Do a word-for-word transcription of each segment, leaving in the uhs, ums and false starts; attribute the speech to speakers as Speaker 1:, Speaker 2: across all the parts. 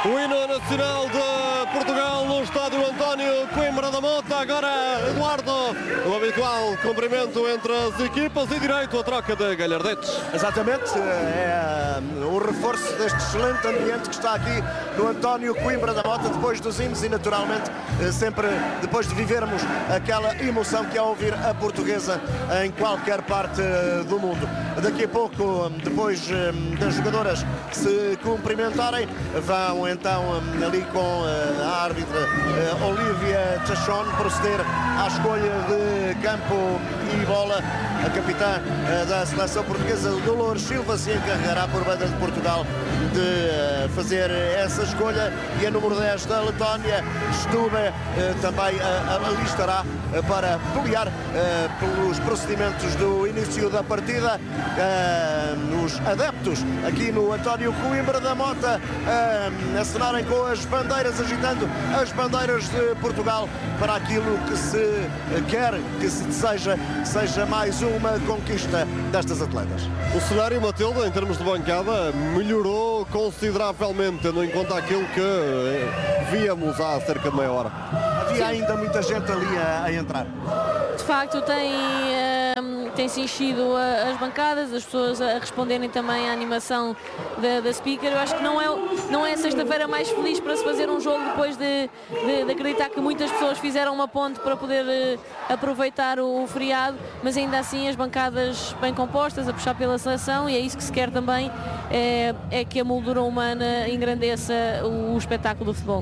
Speaker 1: O hino nacional de Portugal no estádio António Coimbra da Mota. Agora, Eduardo, o habitual cumprimento entre as equipas e direito à troca de galhardetes.
Speaker 2: Exatamente, é o reforço deste excelente ambiente que está aqui no António Coimbra da Mota, depois dos hinos e naturalmente sempre depois de vivermos aquela emoção que é ouvir a portuguesa em qualquer parte do mundo. Daqui a pouco, depois das jogadoras se cumprimentarem, vão então ali com a árbitra Olivia Tachon proceder à escolha de campo e bola. A capitã da seleção portuguesa, Dolores Silva, se encarregará por banda de Portugal de fazer essa escolha, e a número dez da Letónia, Stube, também ali estará para pelear pelos procedimentos do início da partida. Os adeptos aqui no António Coimbra da Mota acenarem com as bandeiras, agitando as bandeiras de Portugal para aquilo que se quer, que se deseja, seja mais uma conquista destas atletas.
Speaker 1: O cenário, Matilde, em termos de bancada, melhorou consideravelmente, tendo em conta aquilo que víamos há cerca de meia hora.
Speaker 2: Havia ainda muita gente ali a, a entrar.
Speaker 3: De facto, tem, uh, tem-se enchido a, as bancadas, as pessoas a responderem também à animação da, da speaker. Eu acho que não é, não é a sexta-feira mais feliz para se fazer um jogo depois de, de, de acreditar que muitas pessoas fizeram uma ponte para poder uh, aproveitar o, o feriado, mas ainda assim as bancadas bem compostas, a puxar pela seleção, e é isso que se quer também, é, é que a moldura humana engrandeça o, o espetáculo do futebol.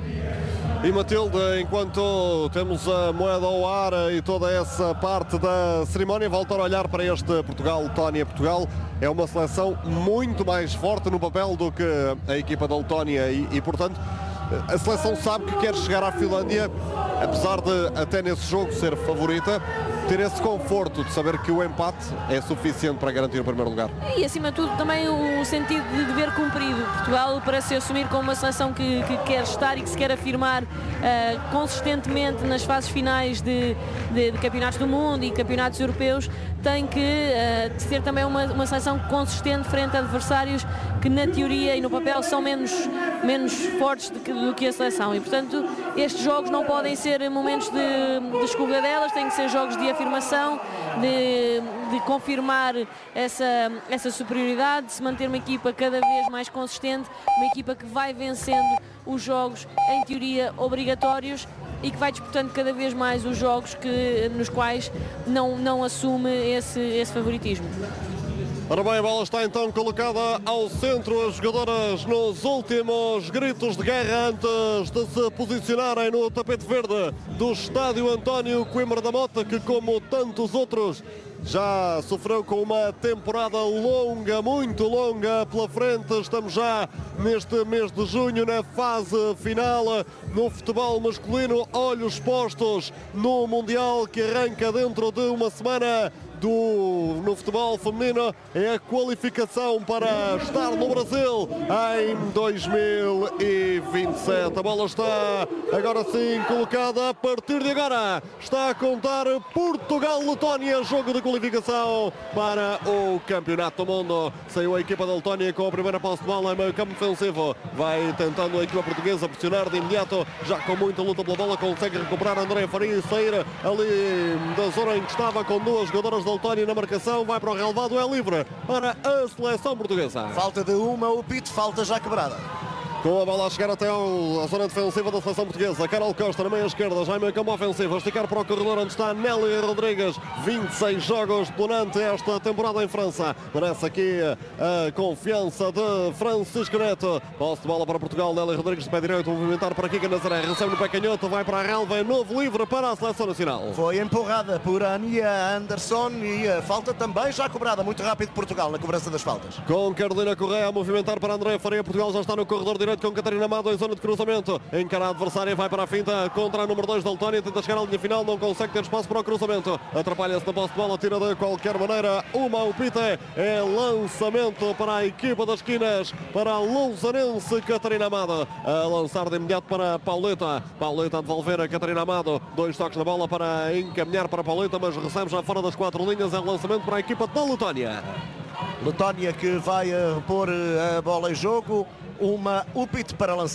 Speaker 1: E Matilde, enquanto temos a moeda ao ar e toda essa parte da cerimónia, voltar a olhar para este Portugal-Letónia. Portugal é uma seleção muito mais forte no papel do que a equipa da Letónia e, e, portanto, a seleção sabe que quer chegar à Finlândia, apesar de até nesse jogo ser favorita, ter esse conforto de saber que o empate é suficiente para garantir o primeiro lugar.
Speaker 3: E acima de tudo também o sentido de dever cumprido. Portugal parece assumir como uma seleção que, que quer estar e que se quer afirmar uh, consistentemente nas fases finais de, de, de campeonatos do mundo e campeonatos europeus. Tem que uh, ser também uma, uma seleção consistente frente a adversários que na teoria e no papel são menos, menos fortes do que, do que a seleção, e portanto estes jogos não podem ser momentos de, de escorregadelas, têm que ser jogos de afirmação, de, de confirmar essa, essa superioridade, de se manter uma equipa cada vez mais consistente, uma equipa que vai vencendo os jogos em teoria obrigatórios e que vai disputando cada vez mais os jogos que, nos quais não, não assume esse, esse favoritismo.
Speaker 1: Ora bem, a bola está então colocada ao centro, as jogadoras nos últimos gritos de guerra antes de se posicionarem no tapete verde do estádio António Coimbra da Mota, que como tantos outros já sofreu com uma temporada longa, muito longa pela frente. Estamos já neste mês de junho na fase final no futebol masculino, olhos postos no Mundial que arranca dentro de uma semana. Do, no futebol feminino é a qualificação para estar no Brasil em dois mil e vinte e sete. A bola está agora sim colocada. A partir de agora está a contar Portugal-Letónia, jogo de qualificação para o Campeonato do Mundo. Saiu a equipa da Letónia com a primeira posse de bola em meio campo defensivo. Vai tentando a equipa portuguesa pressionar de imediato, já com muita luta pela bola, consegue recuperar André Faria e sair ali da zona em que estava com duas jogadoras da Letónia na marcação. Vai para o relevado, é livre para a seleção portuguesa.
Speaker 2: Falta de uma, o pito, falta já quebrada.
Speaker 1: Com a bola a chegar até à zona defensiva da seleção portuguesa. Carol Costa na meia esquerda, já em meio campo ofensivo. A esticar para o corredor onde está Nelly Rodrigues. vinte e seis jogos durante esta temporada em França. Merece aqui a confiança de Francisco Neto. Posse de bola para Portugal. Nelly Rodrigues de pé direito. Movimentar para Kika Nazaré. Recebe no pé canhoto. Vai para a relva. É novo livre para a seleção nacional.
Speaker 2: Foi empurrada por Ania Anderson e a falta também já cobrada. Muito rápido Portugal na cobrança das faltas.
Speaker 1: Com Carolina Correia a movimentar para André Faria. Portugal já está no corredor direito com Catarina Amado em zona de cruzamento. Encara a adversária, vai para a finta contra a número dois da Letónia, tenta chegar à linha final, não consegue ter espaço para o cruzamento. Atrapalha-se na posse de bola, tira de qualquer maneira uma upite. É lançamento para a equipa das esquinas, para a Lousonense Catarina Amado. A lançar de imediato para Pauleta. Pauleta a devolver a Catarina Amado. Dois toques na bola para encaminhar para Pauleta, mas recebe já fora das quatro linhas. É lançamento para a equipa da Letónia.
Speaker 2: Letónia que vai pôr a bola em jogo. Uma upite para lançar.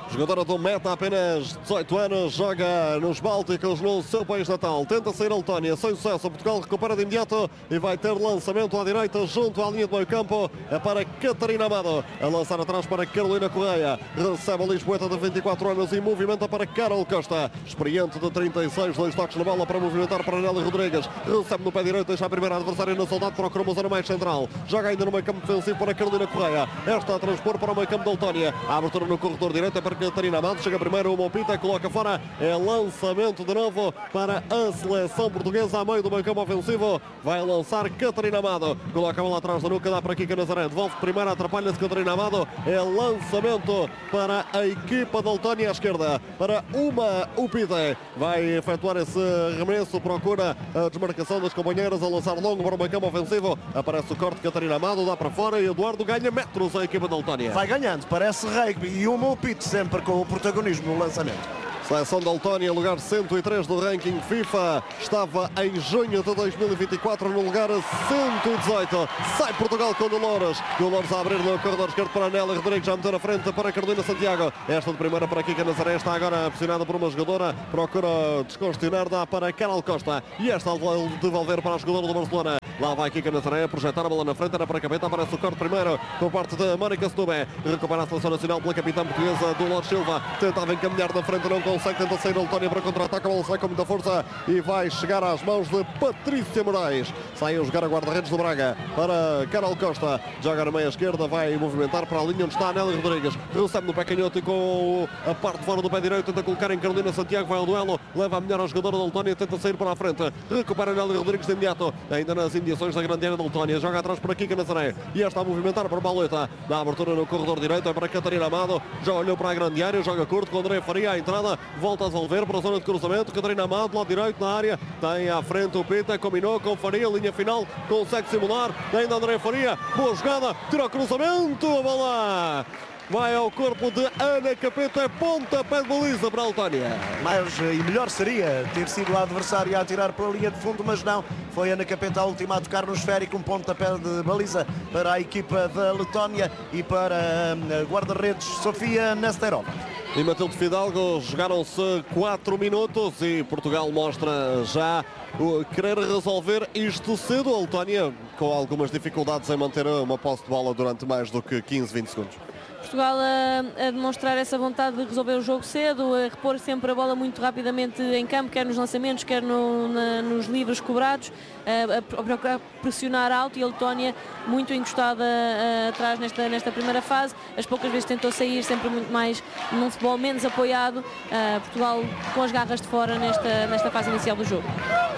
Speaker 1: Jogadora do Meta, apenas dezoito anos, joga nos Bálticos, no seu país natal. Tenta sair a Letónia, sem sucesso. Portugal recupera de imediato e vai ter lançamento à direita, junto à linha de meio campo. É para Catarina Amado, a lançar atrás para Carolina Correia. Recebe a Lisboeta de vinte e quatro anos e movimenta para Carol Costa, experiente de trinta e seis, dois toques na bola para movimentar para Nelly Rodrigues. Recebe no pé direito, deixa a primeira adversária na saudade, procura uma zona mais central. Joga ainda no meio campo defensivo para Carolina Correia. Esta a transpor para o meio campo da Letónia. A abertura no corredor direito é para Catarina Amado. Chega primeiro uma Pita, coloca fora. É lançamento de novo para a seleção portuguesa a meio do meio campo ofensivo. Vai lançar Catarina Amado. Coloca a bola atrás da nuca, dá para Kika Nazaré. Devolve primeiro, atrapalha-se Catarina Amado. É lançamento para a equipa da Letónia à esquerda. Para uma Upite. Vai efetuar esse arremesso, procura a desmarcação das companheiras, a lançar longo para o meio campo ofensivo. Aparece o corte de Catarina Amado, dá para fora e Eduardo ganha metros a equipa da Letónia.
Speaker 2: Vai ganhando, parece rugby e o Upite sempre com o protagonismo no lançamento.
Speaker 1: Seleção da Letónia, lugar cento e três do ranking FIFA, estava em junho de dois mil e vinte e quatro no lugar cento e dezoito. Sai Portugal com Dolores. Dolores a abrir no corredor esquerdo para Nelly Rodrigues, já meter a frente para Carolina Santiago. Esta de primeira para Kika Nazaré, está agora pressionada por uma jogadora, procura descongestionar, dá para Carol Costa. E esta vai devolver para a jogadora do Barcelona. Lá vai Kika Nazaré, projetar a bola na frente, era para a capeta, aparece o corte primeiro por parte de Mónica Setúbal. Recupera a seleção nacional pela capitã portuguesa Dolores Silva. Tentava encaminhar na frente, não consegue, tenta sair a Letónia para contra-ataque, a bola sai com muita força e vai chegar às mãos de Patrícia Moraes. Sai a jogar a guarda-redes do Braga para Carol Costa. Joga na meia esquerda, vai movimentar para a linha onde está a Nelly Rodrigues. Recebe no pé canhoto e com a parte fora do pé direito, tenta colocar em Carolina Santiago, vai ao duelo, leva a melhor a jogadora da Letónia, tenta sair para a frente. Recupera a Nelly Rodrigues de imediato, ainda nas imediações da grande área da Letónia. Joga atrás para Kika Nazaré e esta a movimentar para Baleta. Na abertura no corredor direito é para Catarina Amado. Já olhou para a grande área, joga curto com André Faria à entrada, volta a devolver para a zona de cruzamento. Catarina Amado, lado direito na área, tem à frente o Pita, combinou com Faria, linha final, consegue simular, ainda André Faria, boa jogada, tira o cruzamento, a bola vai ao corpo de Ana Capeta, pontapé de baliza para a Letónia.
Speaker 2: Mais e melhor seria ter sido a adversária a atirar pela linha de fundo, mas não. Foi Ana Capeta a última a tocar no esférico, um pontapé de baliza para a equipa da Letónia e para a guarda-redes Sofia Nesterova.
Speaker 1: E Matilde Fidalgo, jogaram-se quatro minutos e Portugal mostra já o querer resolver isto cedo. A Letónia com algumas dificuldades em manter uma posse de bola durante mais do que quinze, vinte segundos.
Speaker 3: Portugal a, a demonstrar essa vontade de resolver o jogo cedo, a repor sempre a bola muito rapidamente em campo, quer nos lançamentos, quer no, na, nos livros cobrados, a, a procurar pressionar alto, e a Letónia muito encostada a, atrás nesta, nesta primeira fase. As poucas vezes tentou sair, sempre muito mais num futebol menos apoiado. A Portugal com as garras de fora nesta, nesta fase inicial do jogo.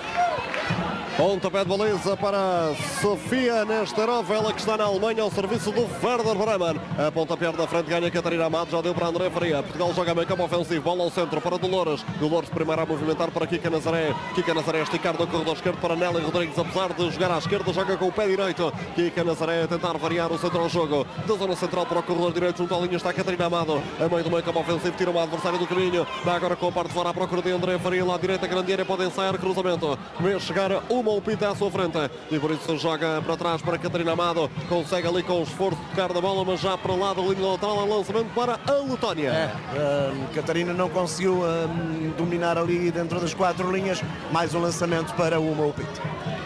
Speaker 1: Pontapé de baliza para Sofia Nesterova, ela que está na Alemanha ao serviço do Werder Bremen. A pontapé da frente ganha Catarina Amado, já deu para André Faria. Portugal joga meio campo ofensivo, bola ao centro para Dolores. Dolores primeiro a movimentar para Kika Nazaré. Kika Nazaré a esticar do corredor esquerdo para Nelly Rodrigues, apesar de jogar à esquerda, joga com o pé direito. Kika Nazaré a tentar variar o centro ao jogo. Da zona central para o corredor direito, junto à linha está Catarina Amado. A meio do meio campo ofensivo, tira uma adversária do caminho. Dá agora com a parte de fora à procura de André Faria, lá direita, grande área, pode ensaiar cruzamento. Vê chegar uma Upita à sua frente. E por isso joga para trás para Catarina Amado. Consegue ali com o esforço de tocar na bola, mas já para lá da linha lateral, a lançamento para a Letónia.
Speaker 2: É, uh, Catarina não conseguiu uh, dominar ali dentro das quatro linhas. Mais um lançamento para uma Upite.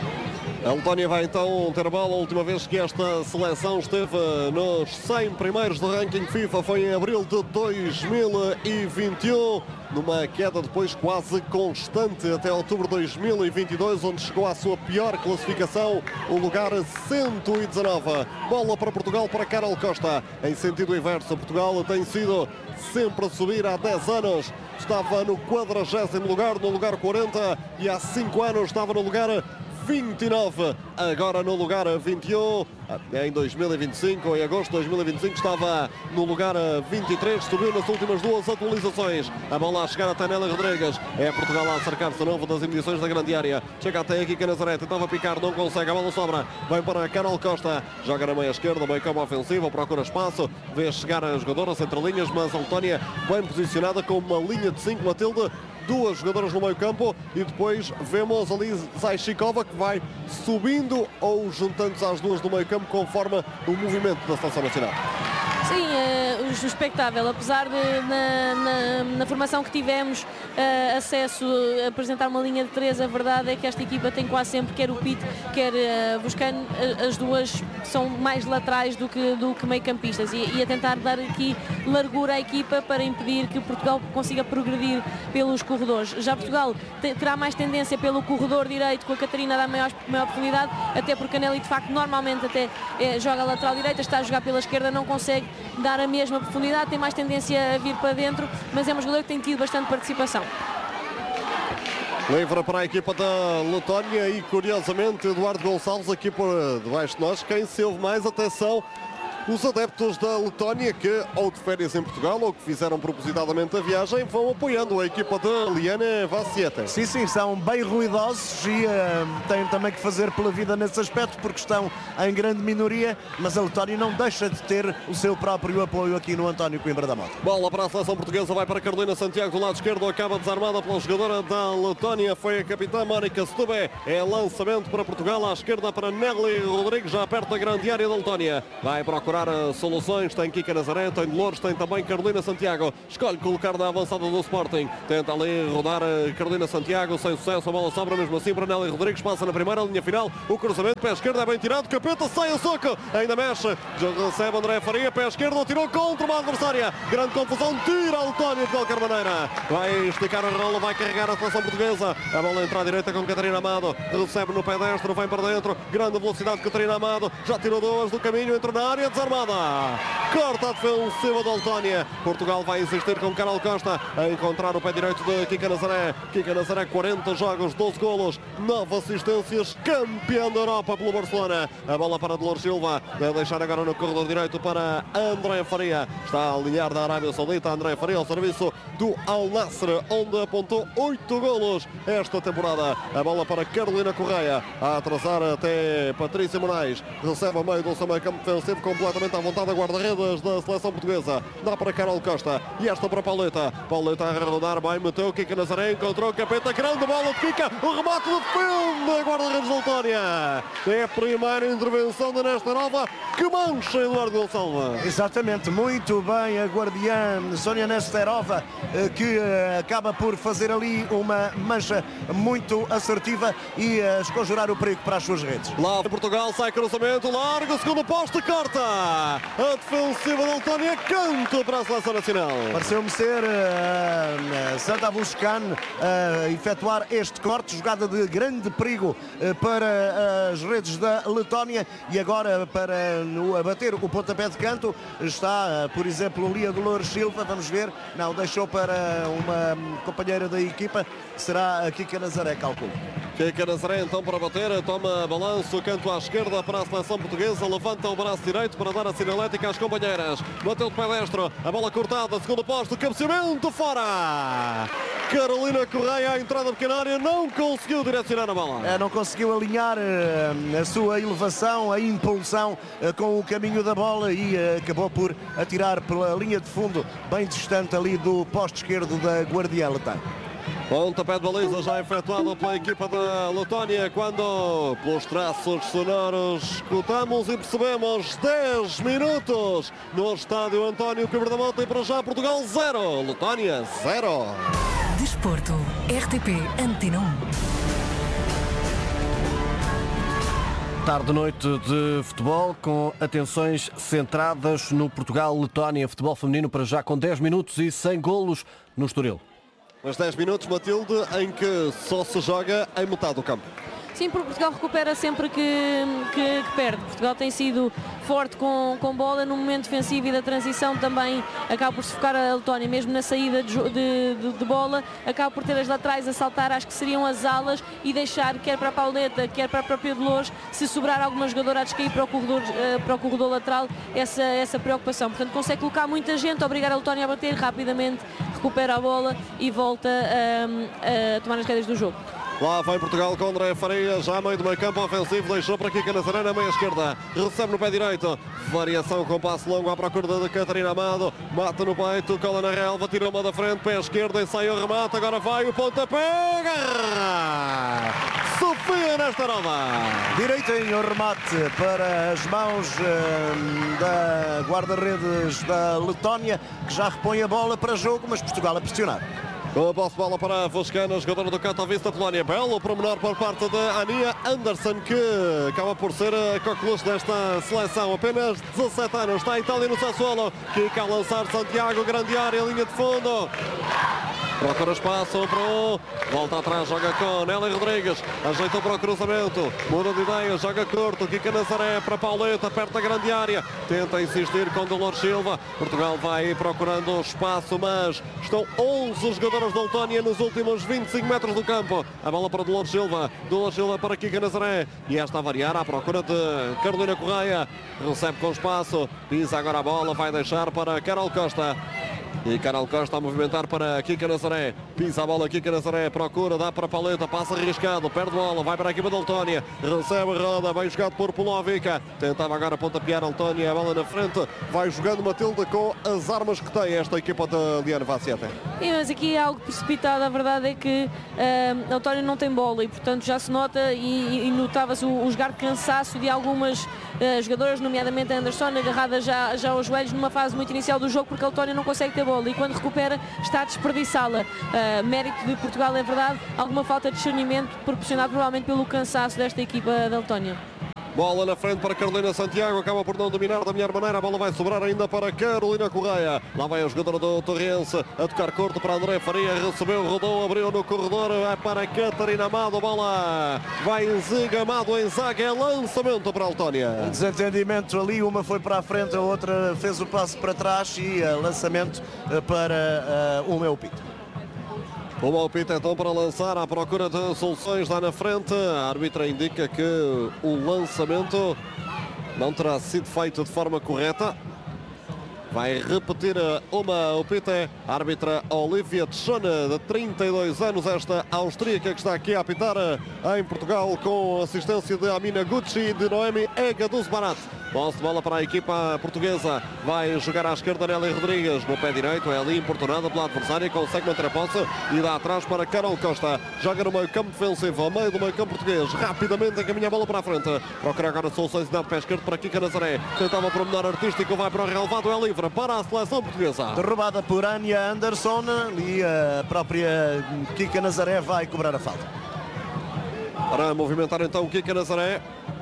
Speaker 1: A Letónia vai então ter bola. A última vez que esta seleção esteve nos cem primeiros do ranking FIFA foi em abril de dois mil e vinte e um, numa queda depois quase constante até outubro de dois mil e vinte e dois, onde chegou à sua pior classificação, o lugar cento e dezanove. Bola para Portugal, para Carol Costa. Em sentido inverso, Portugal tem sido sempre a subir há dez anos. Estava no quadragésimo lugar, no lugar quarenta, e há cinco anos estava no lugar vinte e nove, agora no lugar vinte e um, em dois mil e vinte e cinco, em agosto de dois mil e vinte e cinco estava no lugar vinte e três, subiu nas últimas duas atualizações. A bola a chegar até Nelly Rodrigues, é Portugal a acercar-se de novo das imediações da grande área, chega até aqui Kika Nazaré, tentava picar, não consegue, a bola sobra, vem para Carol Costa, joga na meia esquerda, meio campo ofensivo, procura espaço, vê chegar a jogadora entre linhas, mas a Letónia bem posicionada com uma linha de cinco, Matilde, duas jogadoras no meio campo, e depois vemos ali Zaishikova que vai subindo ou juntando-se às duas do meio campo conforme o movimento da seleção nacional.
Speaker 3: Sim, uh, o expectável, apesar de na, na, na formação que tivemos uh, acesso a apresentar uma linha de três, a verdade é que esta equipa tem quase sempre, quer o Pito, quer uh, Buscano, as duas são mais laterais do que, do que meio campistas e, e a tentar dar aqui largura à equipa para impedir que Portugal consiga progredir pelos corredores. Já Portugal te, terá mais tendência pelo corredor direito, com a Catarina a dar maior, maior profundidade, até porque a Nelly de facto normalmente até eh, joga a lateral direita, está a jogar pela esquerda, não consegue dar a mesma profundidade, tem mais tendência a vir para dentro, mas é um jogador que tem tido bastante participação.
Speaker 1: Livre para a equipa da Letónia e, curiosamente, Eduardo Gonçalves aqui por debaixo de nós. Quem se ouve mais, atenção, os adeptos da Letónia que, ou de férias em Portugal, ou que fizeram propositadamente a viagem, vão apoiando a equipa da Liana Vacieta.
Speaker 2: Sim, sim, são bem ruidosos e uh, têm também que fazer pela vida nesse aspecto, porque estão em grande minoria, mas a Letónia não deixa de ter o seu próprio apoio aqui no António Coimbra da Mota.
Speaker 1: Bola para a seleção portuguesa, vai para Carolina Santiago do lado esquerdo, acaba desarmada pela jogadora da Letónia, foi a capitã Mónica Setúbal. É lançamento para Portugal, à esquerda para Nelly Rodrigues, já perto da grande área da Letónia. Vai procurar soluções, tem Kika Nazaré, tem Dolores, tem também Carolina Santiago, escolhe colocar na avançada do Sporting, tenta ali rodar a Carolina Santiago, sem sucesso, a bola sobra mesmo assim para Nelly Rodrigues, passa na primeira linha final, o cruzamento, pé esquerdo é bem tirado, Capeta sai a soco, ainda mexe, recebe André Faria, pé esquerdo, tirou contra uma adversária, grande confusão, tira a Letónia de qualquer maneira, vai esticar a rola, vai carregar a seleção portuguesa, a bola entra à direita com Catarina Amado, recebe no pé destro, vem para dentro, grande velocidade Catarina Amado, já tirou duas do caminho, entra na área, desarmada. Corta a defensiva da Letónia. Portugal vai insistir com Carol Costa a encontrar o pé direito de Kika Nazaré. Kika Nazaré, quarenta jogos, doze golos, nove assistências, campeão da Europa pelo Barcelona. A bola para Dolores Silva, a deixar agora no corredor direito para André Faria. Está a alinhar da Arábia Saudita. André Faria ao serviço do Al Nassr, onde apontou oito golos esta temporada. A bola para Carolina Correia, a atrasar até Patrícia Moraes. Recebe a meio do seu meio campo defensivo, completamente à vontade a guarda-redes da seleção portuguesa. Dá para Carol Costa e esta para Pauleta. Pauleta a rodar bem, meteu Kika Nazaré, encontrou o Capeta, grande bola de Kika, o remate do defende a guarda-redes da Letónia. É a primeira intervenção da Nesterova que mancha Eduardo Gonçalves.
Speaker 2: Exatamente, muito bem a guardiã Sónia Nesterova, que acaba por fazer ali uma mancha muito assertiva e esconjurar o perigo para as suas redes.
Speaker 1: Lá Portugal, sai cruzamento, largo, segundo posto, corta. A defensiva da Letónia, canto para a seleção nacional.
Speaker 2: Pareceu-me ser uh, Santa Buscano a uh, efetuar este corte, jogada de grande perigo uh, para as redes da Letónia e agora para uh, abater o pontapé de canto está, uh, por exemplo, Lia Dolores Silva, vamos ver, não, deixou para uma companheira da equipa, será a Kika Nazaré, calculo.
Speaker 1: Kika Nazaré então para bater, toma balanço, canto à esquerda para a seleção portuguesa, levanta o braço direito para dar a sinalética às companheiras. Bateu de pé destro, a bola cortada, segundo posto, cabeceamento fora. Carolina Correia à entrada pequena área, não conseguiu direcionar a bola.
Speaker 2: É, não conseguiu alinhar uh, a sua elevação, a impulsão uh, com o caminho da bola e uh, acabou por atirar pela linha de fundo, bem distante ali do posto esquerdo da guardiã letã.
Speaker 1: Pontapé de baliza já efetuado pela equipa da Letónia, quando pelos traços sonoros escutamos e percebemos dez minutos no estádio António Coimbra da Mota e para já Portugal zero, Letónia zero.
Speaker 4: Desporto, R T P Antena um.
Speaker 5: Tarde noite de futebol com atenções centradas no Portugal-Letónia. Futebol feminino para já com dez minutos e sem golos no Estoril.
Speaker 1: Mas dez minutos, Matilde, em que só se joga em metade do campo.
Speaker 3: Sim, porque Portugal recupera sempre que, que, que perde. Portugal tem sido forte com, com bola no momento defensivo e da transição também acaba por se focar a Letónia, mesmo na saída de, de, de, de bola, acaba por ter as laterais a saltar, acho que seriam as alas e deixar, quer para a Pauleta, quer para a própria Dolores, se sobrar alguma jogadora a descair para o corredor, uh, para o corredor lateral, essa, essa preocupação. Portanto, consegue colocar muita gente, obrigar a Letónia a bater rapidamente, recupera a bola e volta a, a tomar as rédeas do jogo.
Speaker 1: Lá vem Portugal com André Faria, já meio do meio campo ofensivo, deixou para Kika Nazaré na meia esquerda, recebe no pé direito, variação com passo longo à procura de Catarina Amado, mata no peito, cola na relva, tira uma da frente, pé esquerda e sai o remate, agora vai o pontapé, garra! Sofia nesta nova.
Speaker 2: Direitinho o remate para as mãos eh, da guarda-redes da Letónia, que já repõe a bola para jogo, mas Portugal a pressionar.
Speaker 1: Com a posse de bola para a Voscana, jogadora do Katowice da Polónia. Belo promenor por parte da Ania Anderson, que acaba por ser a coqueluche desta seleção. Apenas dezassete anos, está a Itália no Sassuolo. Kika a lançar Santiago, grande área, linha de fundo. Procura espaço para o... Volta atrás, joga com Nelly Rodrigues. Ajeitou para o cruzamento. Muda de ideia, joga curto. Kika Nazaré para Pauleta, perto da grande área. Tenta insistir com Dolores Silva. Portugal vai procurando espaço, mas estão onze jogadores da Letónia nos últimos vinte e cinco metros do campo. A bola para Dolores Silva. Dolores Silva para Kika Nazaré. E esta a variar à procura de Carolina Correia. Recebe com espaço. Pisa agora a bola. Vai deixar para Carol Costa. E Carol Costa a movimentar para Kika Nazaré. Pisa a bola, Kika Nazaré. Procura, dá para Paleta. Passa arriscado. Perde bola. Vai para a equipa da Letónia. Recebe, roda. Bem jogado por Polovica. Tentava agora pontapear a Letónia. A bola na frente. Vai jogando Matilde com as armas que tem esta equipa de Liana Vacieta.
Speaker 3: É, mas aqui é algo precipitado. A verdade é que uh, a Letónia não tem bola e, portanto, já se nota e, e notava-se o, o jogar de cansaço de algumas uh, jogadoras, nomeadamente a Anderson, agarrada já, já aos joelhos numa fase muito inicial do jogo, porque a Letónia não consegue ter bola. E quando recupera está a desperdiçá-la. Uh, mérito de Portugal, é verdade, alguma falta de discernimento proporcionado provavelmente pelo cansaço desta equipa da Letónia.
Speaker 1: Bola na frente para Carolina Santiago, acaba por não dominar da melhor maneira, a bola vai sobrar ainda para Carolina Correia. Lá vai a jogadora do Torrense, a tocar curto para André Faria, recebeu, rodou, abriu no corredor, vai para Catarina Amado, a bola vai em Ziga, Amado em zaga, é lançamento para a Letónia.
Speaker 2: Um desentendimento ali, uma foi para a frente, a outra fez o passo para trás e uh, lançamento uh, para uh, o meu pito.
Speaker 1: O Malpito então para lançar à procura de soluções lá na frente. A árbitra indica que o lançamento não terá sido feito de forma correta. Vai repetir uma opita. A árbitra Olivia Tchona, de trinta e dois anos, esta austríaca que está aqui a apitar em Portugal, com assistência de Amina Gucci e de Noemi Ega dos Barat. Posse de bola para a equipa portuguesa. Vai jogar à esquerda Nelly Rodrigues. No pé direito é ali importunada pela adversária. Consegue manter a posse e dá atrás para Carol Costa. Joga no meio campo defensivo, ao meio do meio campo português. Rapidamente encaminha a bola para a frente. Procura agora soluções de pé esquerdo para Kika Nazaré. Tentava para o menor artístico. Vai para o relevado. É livre para a seleção portuguesa.
Speaker 2: Derrubada por Ania Anderson e a própria Kika Nazaré vai cobrar a falta.
Speaker 1: Para movimentar então Kika Nazaré.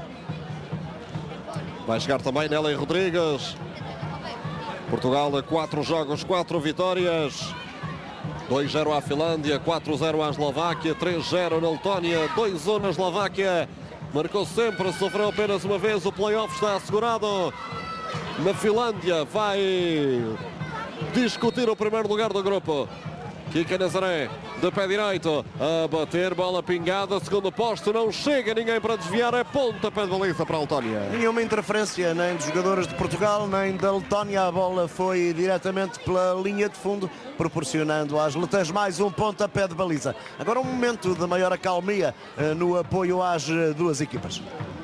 Speaker 1: Vai chegar também Nelly Rodrigues. Portugal a quatro jogos, quatro vitórias. dois a zero à Finlândia, quatro a zero à Eslováquia, três a zero na Letónia, dois a um na Eslováquia. Marcou sempre, sofreu apenas uma vez. O play-off está assegurado. Na Finlândia vai discutir o primeiro lugar do grupo. Kika Nazaré, de pé direito, a bater, bola pingada, segundo posto, não chega ninguém para desviar, é ponta pé de baliza para a Letónia.
Speaker 2: Nenhuma interferência nem dos jogadores de Portugal, nem da Letónia, a bola foi diretamente pela linha de fundo, proporcionando às letãs mais um pontapé de baliza. Agora um momento de maior acalmia no apoio às duas equipas.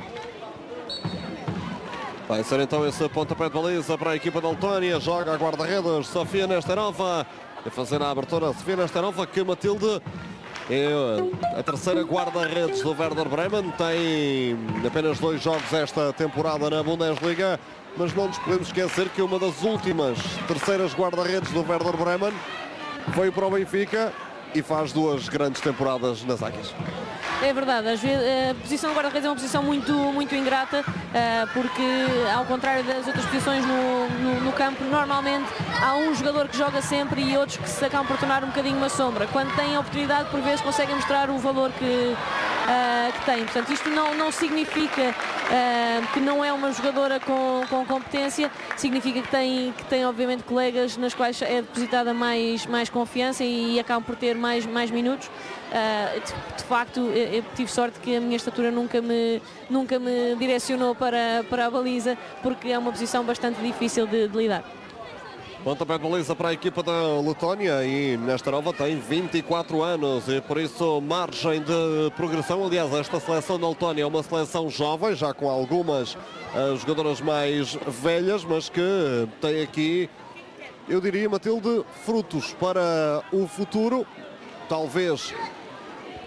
Speaker 1: Vai ser então esse pontapé de baliza para a equipa da Letónia, joga a guarda-redes Sofia Nesterova. A fazer a abertura, Sofia Nesterova, que Matilde é a terceira guarda-redes do Werder Bremen. Tem apenas dois jogos esta temporada na Bundesliga, mas não nos podemos esquecer que uma das últimas terceiras guarda-redes do Werder Bremen veio para o Benfica e faz duas grandes temporadas nas Águias.
Speaker 3: É verdade, às vezes, a posição de guarda-redes é uma posição muito, muito ingrata, porque ao contrário das outras posições no, no, no campo, normalmente há um jogador que joga sempre e outros que se acabam por tornar um bocadinho uma sombra. Quando têm a oportunidade, por vezes conseguem mostrar o valor que, uh, que têm. Portanto, isto não, não significa uh, que não é uma jogadora com, com competência, significa que tem, que tem obviamente colegas nas quais é depositada mais, mais confiança e acabam por ter mais, mais minutos. Uh, de, de facto, eu, eu tive sorte que a minha estatura nunca me, nunca me direcionou para, para a baliza, porque é uma posição bastante difícil de, de lidar.
Speaker 1: Pontapé de baliza para a equipa da Letónia e Nesterova tem vinte e quatro anos e por isso margem de progressão. Aliás, esta seleção da Letónia é uma seleção jovem, já com algumas uh, jogadoras mais velhas, mas que tem aqui, eu diria, Matilde, frutos para o futuro. Talvez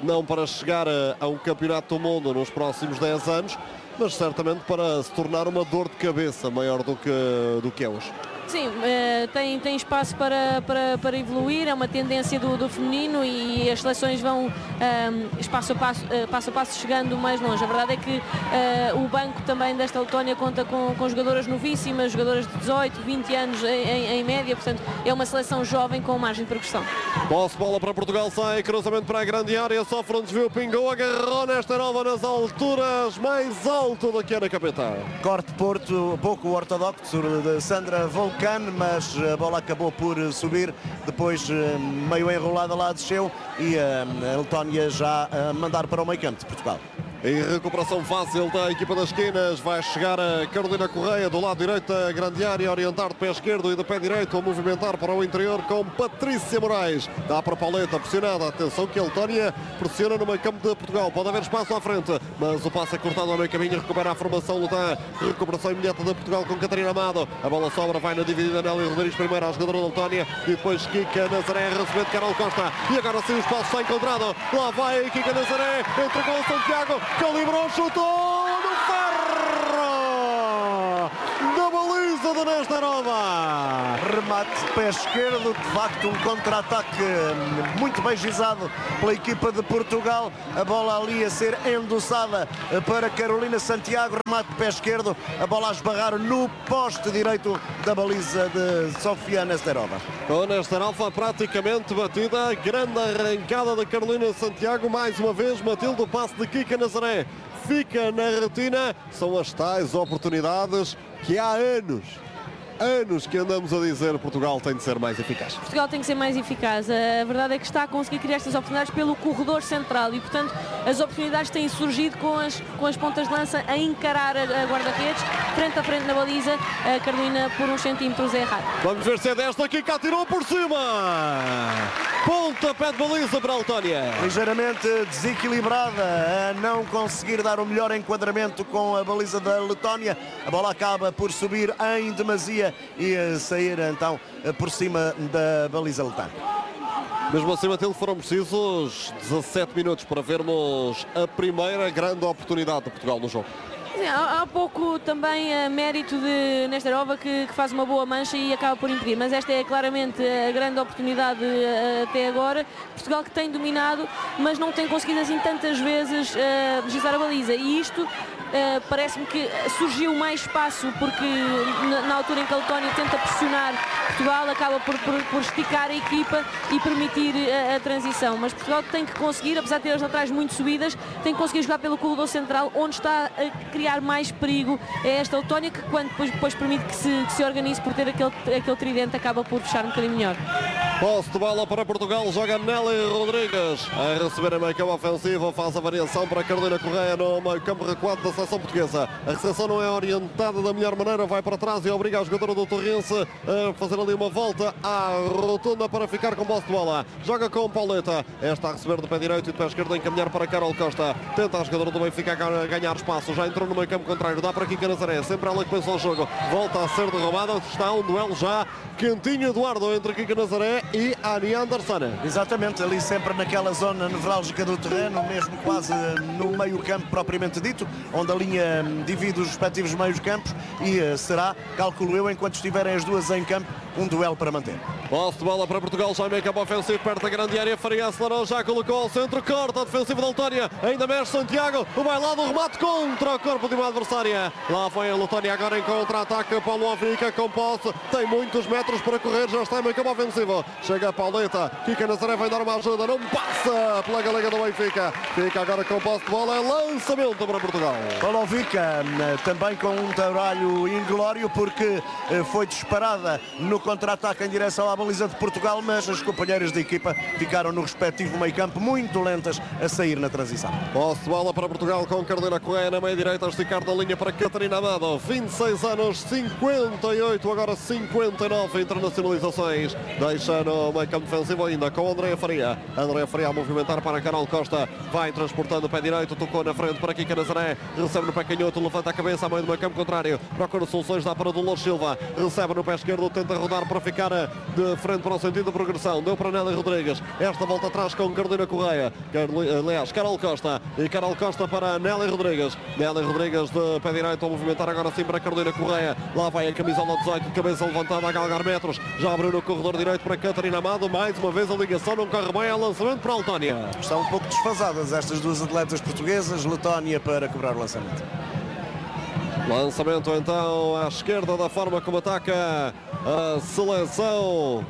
Speaker 1: não para chegar a, a um campeonato do mundo nos próximos dez anos, mas certamente para se tornar uma dor de cabeça maior do que, do que é hoje.
Speaker 3: Sim, uh, tem, tem espaço para, para, para evoluir, é uma tendência do, do feminino e as seleções vão um, espaço, a passo, uh, passo a passo chegando mais longe. A verdade é que uh, o banco também desta Letónia conta com, com jogadoras novíssimas, jogadoras de dezoito, vinte anos em, em média, portanto é uma seleção jovem com margem de progressão.
Speaker 1: Posse bola para Portugal, sai, cruzamento para a grande área, sofre um desvio, pingou, agarrou nesta nova nas alturas mais alto da que era a capital.
Speaker 2: Corte Porto, pouco ortodoxo de Sandra Volcano, mas a bola acabou por subir, depois meio enrolada lá desceu e a Letónia já a mandar para o meio campo de Portugal.
Speaker 1: Em recuperação fácil da equipa das esquinas, vai chegar a Carolina Correia do lado direito da grande área, orientar de pé esquerdo e de pé direito, a movimentar para o interior com Patrícia Moraes. Dá para a Pauleta, pressionada, atenção que a Letónia pressiona no meio campo de Portugal, pode haver espaço à frente, mas o passe é cortado ao meio caminho, recupera a formação Lutan, recuperação imediata de Portugal com Catarina Amado, a bola sobra, vai na dividida Nélia Rodrigues primeiro à jogadora da Letónia e depois Kika Nazaré a receber de Carol Costa e agora sim o espaço está encontrado, lá vai Kika Nazaré, entregou o Santiago, calibrou, chutou no ferro da baliza de Nesterova.
Speaker 2: Remate de pé esquerdo, de facto um contra-ataque muito bem gizado pela equipa de Portugal. A bola ali a ser endossada para Carolina Santiago, remate de pé esquerdo, a bola a esbarrar no poste direito da baliza de Sofia Nesterova.
Speaker 1: Com Nesterova praticamente batida, grande arrancada da Carolina Santiago, mais uma vez Matilde, o passe de Kika Nazaré fica na retina, são as tais oportunidades que há anos anos que andamos a dizer Portugal tem de ser mais eficaz.
Speaker 3: Portugal tem que ser mais eficaz. A verdade é que está a conseguir criar estas oportunidades pelo corredor central e, portanto, as oportunidades têm surgido com as, com as pontas de lança a encarar a, a guarda-redes, frente a frente na baliza, a Carolina por uns centímetros é errado.
Speaker 1: Vamos ver se é desta que cá tirou por cima. Ponta pé de baliza para a Letónia.
Speaker 2: Ligeiramente desequilibrada, a não conseguir dar o melhor enquadramento com a baliza da Letónia. A bola acaba por subir em demasia e sair então por cima da baliza letã.
Speaker 1: Mesmo assim, Matilde, foram precisos dezassete minutos para vermos a primeira grande oportunidade de Portugal no jogo.
Speaker 3: Sim, há, há pouco também uh, mérito de Nesterova que, que faz uma boa mancha e acaba por impedir, mas esta é claramente a grande oportunidade uh, até agora. Portugal que tem dominado, mas não tem conseguido assim tantas vezes uh, deslizar a baliza, e isto Uh, parece-me que surgiu mais espaço porque na, na altura em que a Letónia tenta pressionar Portugal, acaba por, por, por esticar a equipa e permitir a, a transição, mas Portugal tem que conseguir, apesar de ter as laterais muito subidas, tem que conseguir jogar pelo corredor central, onde está a criar mais perigo é esta Letónia, que quando depois, depois permite que se, que se organize por ter aquele, aquele tridente, acaba por fechar um bocadinho melhor.
Speaker 1: Posse de bola para Portugal, joga Nelly Rodrigues a receber a meio campo ofensivo, faz a variação para Carolina Correia no meio campo recuado da seleção portuguesa. A recepção não é orientada da melhor maneira, vai para trás e obriga a jogadora do Torrense a fazer ali uma volta à rotunda para ficar com posse de bola. Joga com Pauleta, esta a receber de pé direito e de pé esquerdo a encaminhar para Carol Costa. Tenta a jogadora do Benfica ganhar espaço, já entrou no meio campo contrário, dá para Kika Nazaré, sempre ela que pensou o jogo, volta a ser derrubada, está um duelo já quentinho, Eduardo, entre Kika Nazaré e Ani Anderson.
Speaker 2: Exatamente, ali sempre naquela zona nevrálgica do terreno, mesmo quase no meio campo propriamente dito, onde a linha divide os respectivos meios campos, e será, calculo eu, enquanto estiverem as duas em campo, um duelo para manter.
Speaker 1: Posse de bola para Portugal, já meio campo ofensivo, perto da grande área, Faria acelerou, já colocou ao centro, corta a defensiva da Letónia, ainda mexe Santiago, o bailado, o remate contra o corpo de uma adversária. Lá foi a Letónia agora em contra-ataque, Paulo África com posse, tem muitos metros para correr, já está em meio campo ofensivo, chega a Pauleta, Kika Nazaré vai dar uma ajuda, não passa pela galega do Benfica, fica agora com posse de bola, é lançamento para Portugal.
Speaker 2: Polovica também com um trabalho inglório, porque foi disparada no contra-ataque em direção à baliza de Portugal, mas as companheiras de equipa ficaram no respectivo meio campo muito lentas a sair na transição.
Speaker 1: Posse de bola para Portugal com Carolina Correia na meia direita, a esticar da linha para Catarina Amado, vinte e seis anos, cinquenta e oito, agora cinquenta e nove internacionalizações, deixa no meio campo defensivo ainda com Andréa Faria, Andréa Faria a movimentar para Carol Costa, vai transportando o pé direito, tocou na frente para Kika Nazaré, recebe no pé canhoto, levanta a cabeça a meio do meio campo contrário, procura soluções, dá para Dolores Silva, recebe no pé esquerdo, tenta rodar dar para ficar de frente para o sentido da progressão. Deu para Nélia Rodrigues. Esta volta atrás com Carolina Correia. Aliás, Carol Costa. E Carol Costa para Nélia Rodrigues. Nélia Rodrigues de pé direito a movimentar agora sim para Carolina Correia. Lá vai a camisola dezoito, cabeça levantada a galgar metros. Já abriu no corredor direito para Catarina Amado. Mais uma vez a ligação não corre bem. É lançamento para a Letónia.
Speaker 2: Estão um pouco desfasadas estas duas atletas portuguesas. Letónia para cobrar o lançamento.
Speaker 1: Lançamento então à esquerda da forma como ataca a seleção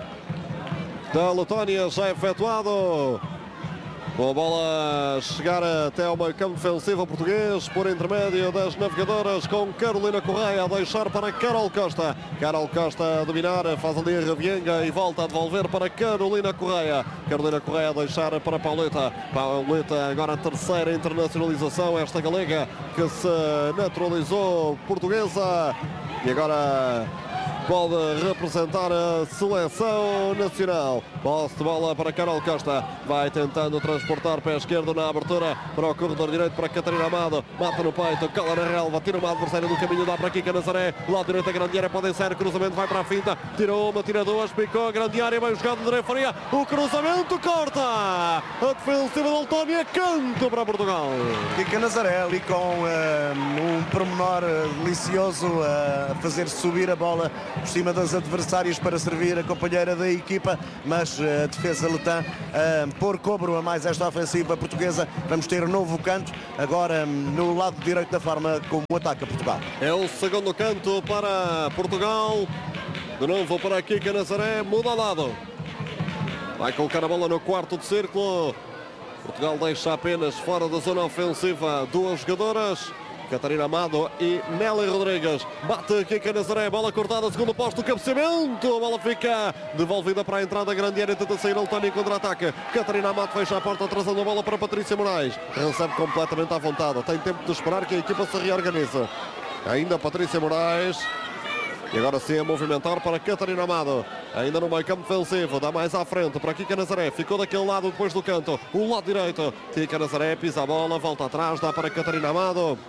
Speaker 1: da Letónia, já efetuado. Com a bola chegar até ao meio campo defensivo português, por intermédio das navegadoras, com Carolina Correia a deixar para Carol Costa. Carol Costa a dominar, faz ali a revienga e volta a devolver para Carolina Correia. Carolina Correia a deixar para Pauleta. Pauleta agora a terceira internacionalização, esta galega que se naturalizou portuguesa. E agora pode representar a seleção nacional. Posse de bola para Carol Costa. Vai tentando transportar pé esquerdo na abertura para o corredor direito para Catarina Amado. Mata no peito, cola na relva, tira uma adversária do caminho, dá para Kika Nazaré. Lado direito a grande área, podem sair, cruzamento vai para a finta. Tirou uma, tira duas, picou a grande área, bem jogado André Faria. O cruzamento corta. A defensiva da Letónia, canto para Portugal.
Speaker 2: Kika Nazaré ali com uh, um pormenor uh, delicioso a uh, fazer subir a bola por cima das adversárias para servir a companheira da equipa, mas a defesa letã a pôr cobro a mais esta ofensiva portuguesa. Vamos ter um novo canto agora no lado direito da forma como ataca Portugal.
Speaker 1: É o segundo canto para Portugal. De novo para Kika Nazaré, muda ao lado. Vai colocar a bola no quarto de círculo. Portugal deixa apenas fora da zona ofensiva duas jogadoras, Catarina Amado e Nélia Rodrigues. Bate Kika Nazaré, bola cortada, segundo posto, cabeceamento, a bola fica devolvida para a entrada, grande área, tenta sair a Letónia em contra-ataque. Catarina Amado fecha a porta, trazendo a bola para Patrícia Moraes. Recebe completamente à vontade, tem tempo de esperar que a equipa se reorganize. Ainda Patrícia Moraes. E agora sim a movimentar para Catarina Amado. Ainda no meio campo defensivo. Dá mais à frente para Kika Nazaré. Ficou daquele lado depois do canto. O lado direito. Kika Nazaré pisa a bola. Volta atrás. Dá para Catarina Amado.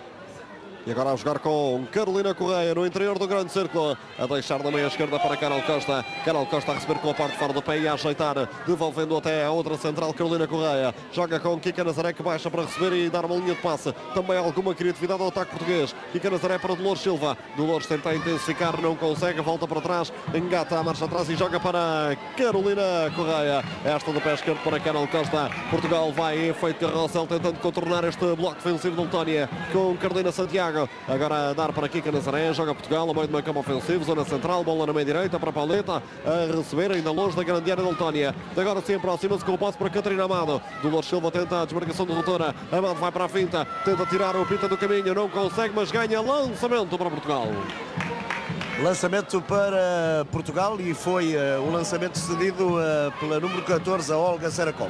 Speaker 1: E agora a jogar com Carolina Correia no interior do grande círculo. A deixar na meia esquerda para Carol Costa. Carol Costa a receber com a parte fora do pé e a ajeitar. Devolvendo até a outra central, Carolina Correia. Joga com Kika Nazaré, que baixa para receber e dar uma linha de passe. Também alguma criatividade ao ataque português. Kika Nazaré para Dolores Silva. Dolores tenta intensificar, não consegue. Volta para trás, engata a marcha atrás e joga para Carolina Correia. Esta do pé esquerdo para Carol Costa. Portugal vai em efeito carrossel, tentando contornar este bloco defensivo de Letónia com Carolina Santiago. Agora a dar para Kika Nazaré, joga Portugal, a meio do meio campo ofensivo, zona central, bola na meia direita para Pauleta, a receber ainda longe da grande área da Letónia. Agora sim aproxima-se com o passo para Catarina Amado. Dolores Silva tenta a desmarcação de doutora. Amado vai para a finta, tenta tirar o Pita do caminho, não consegue, mas ganha lançamento para Portugal.
Speaker 2: Lançamento para Portugal e foi uh, o lançamento cedido uh, pela número catorze, a Olga Seracol.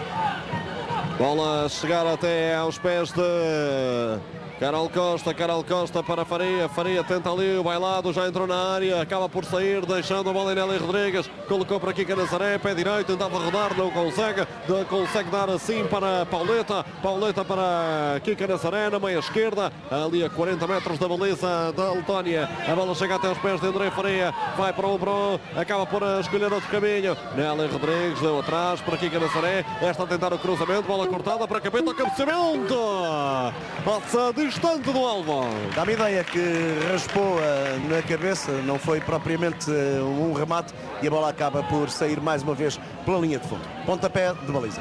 Speaker 1: Bola a chegar até aos pés de Carol Costa, Carol Costa para Faria, Faria tenta ali o bailado, já entrou na área, acaba por sair, deixando a bola em Nélia Rodrigues, colocou para Kika Nazaré, pé direito, tentava rodar, não consegue, consegue dar assim para Pauleta, Pauleta para Kika Nazaré, na meia esquerda, ali a quarenta metros da baliza da Letónia, a bola chega até aos pés de André Faria, vai para o Bro, acaba por escolher outro caminho, Nélia Rodrigues deu atrás para Kika Nazaré, esta a tentar o cruzamento, bola cortada para Capeta, cabeceamento, passa distante do alvo.
Speaker 2: Dá-me ideia que raspou uh, na cabeça, não foi propriamente uh, um remate e a bola acaba por sair mais uma vez pela linha de fundo. Pontapé de baliza.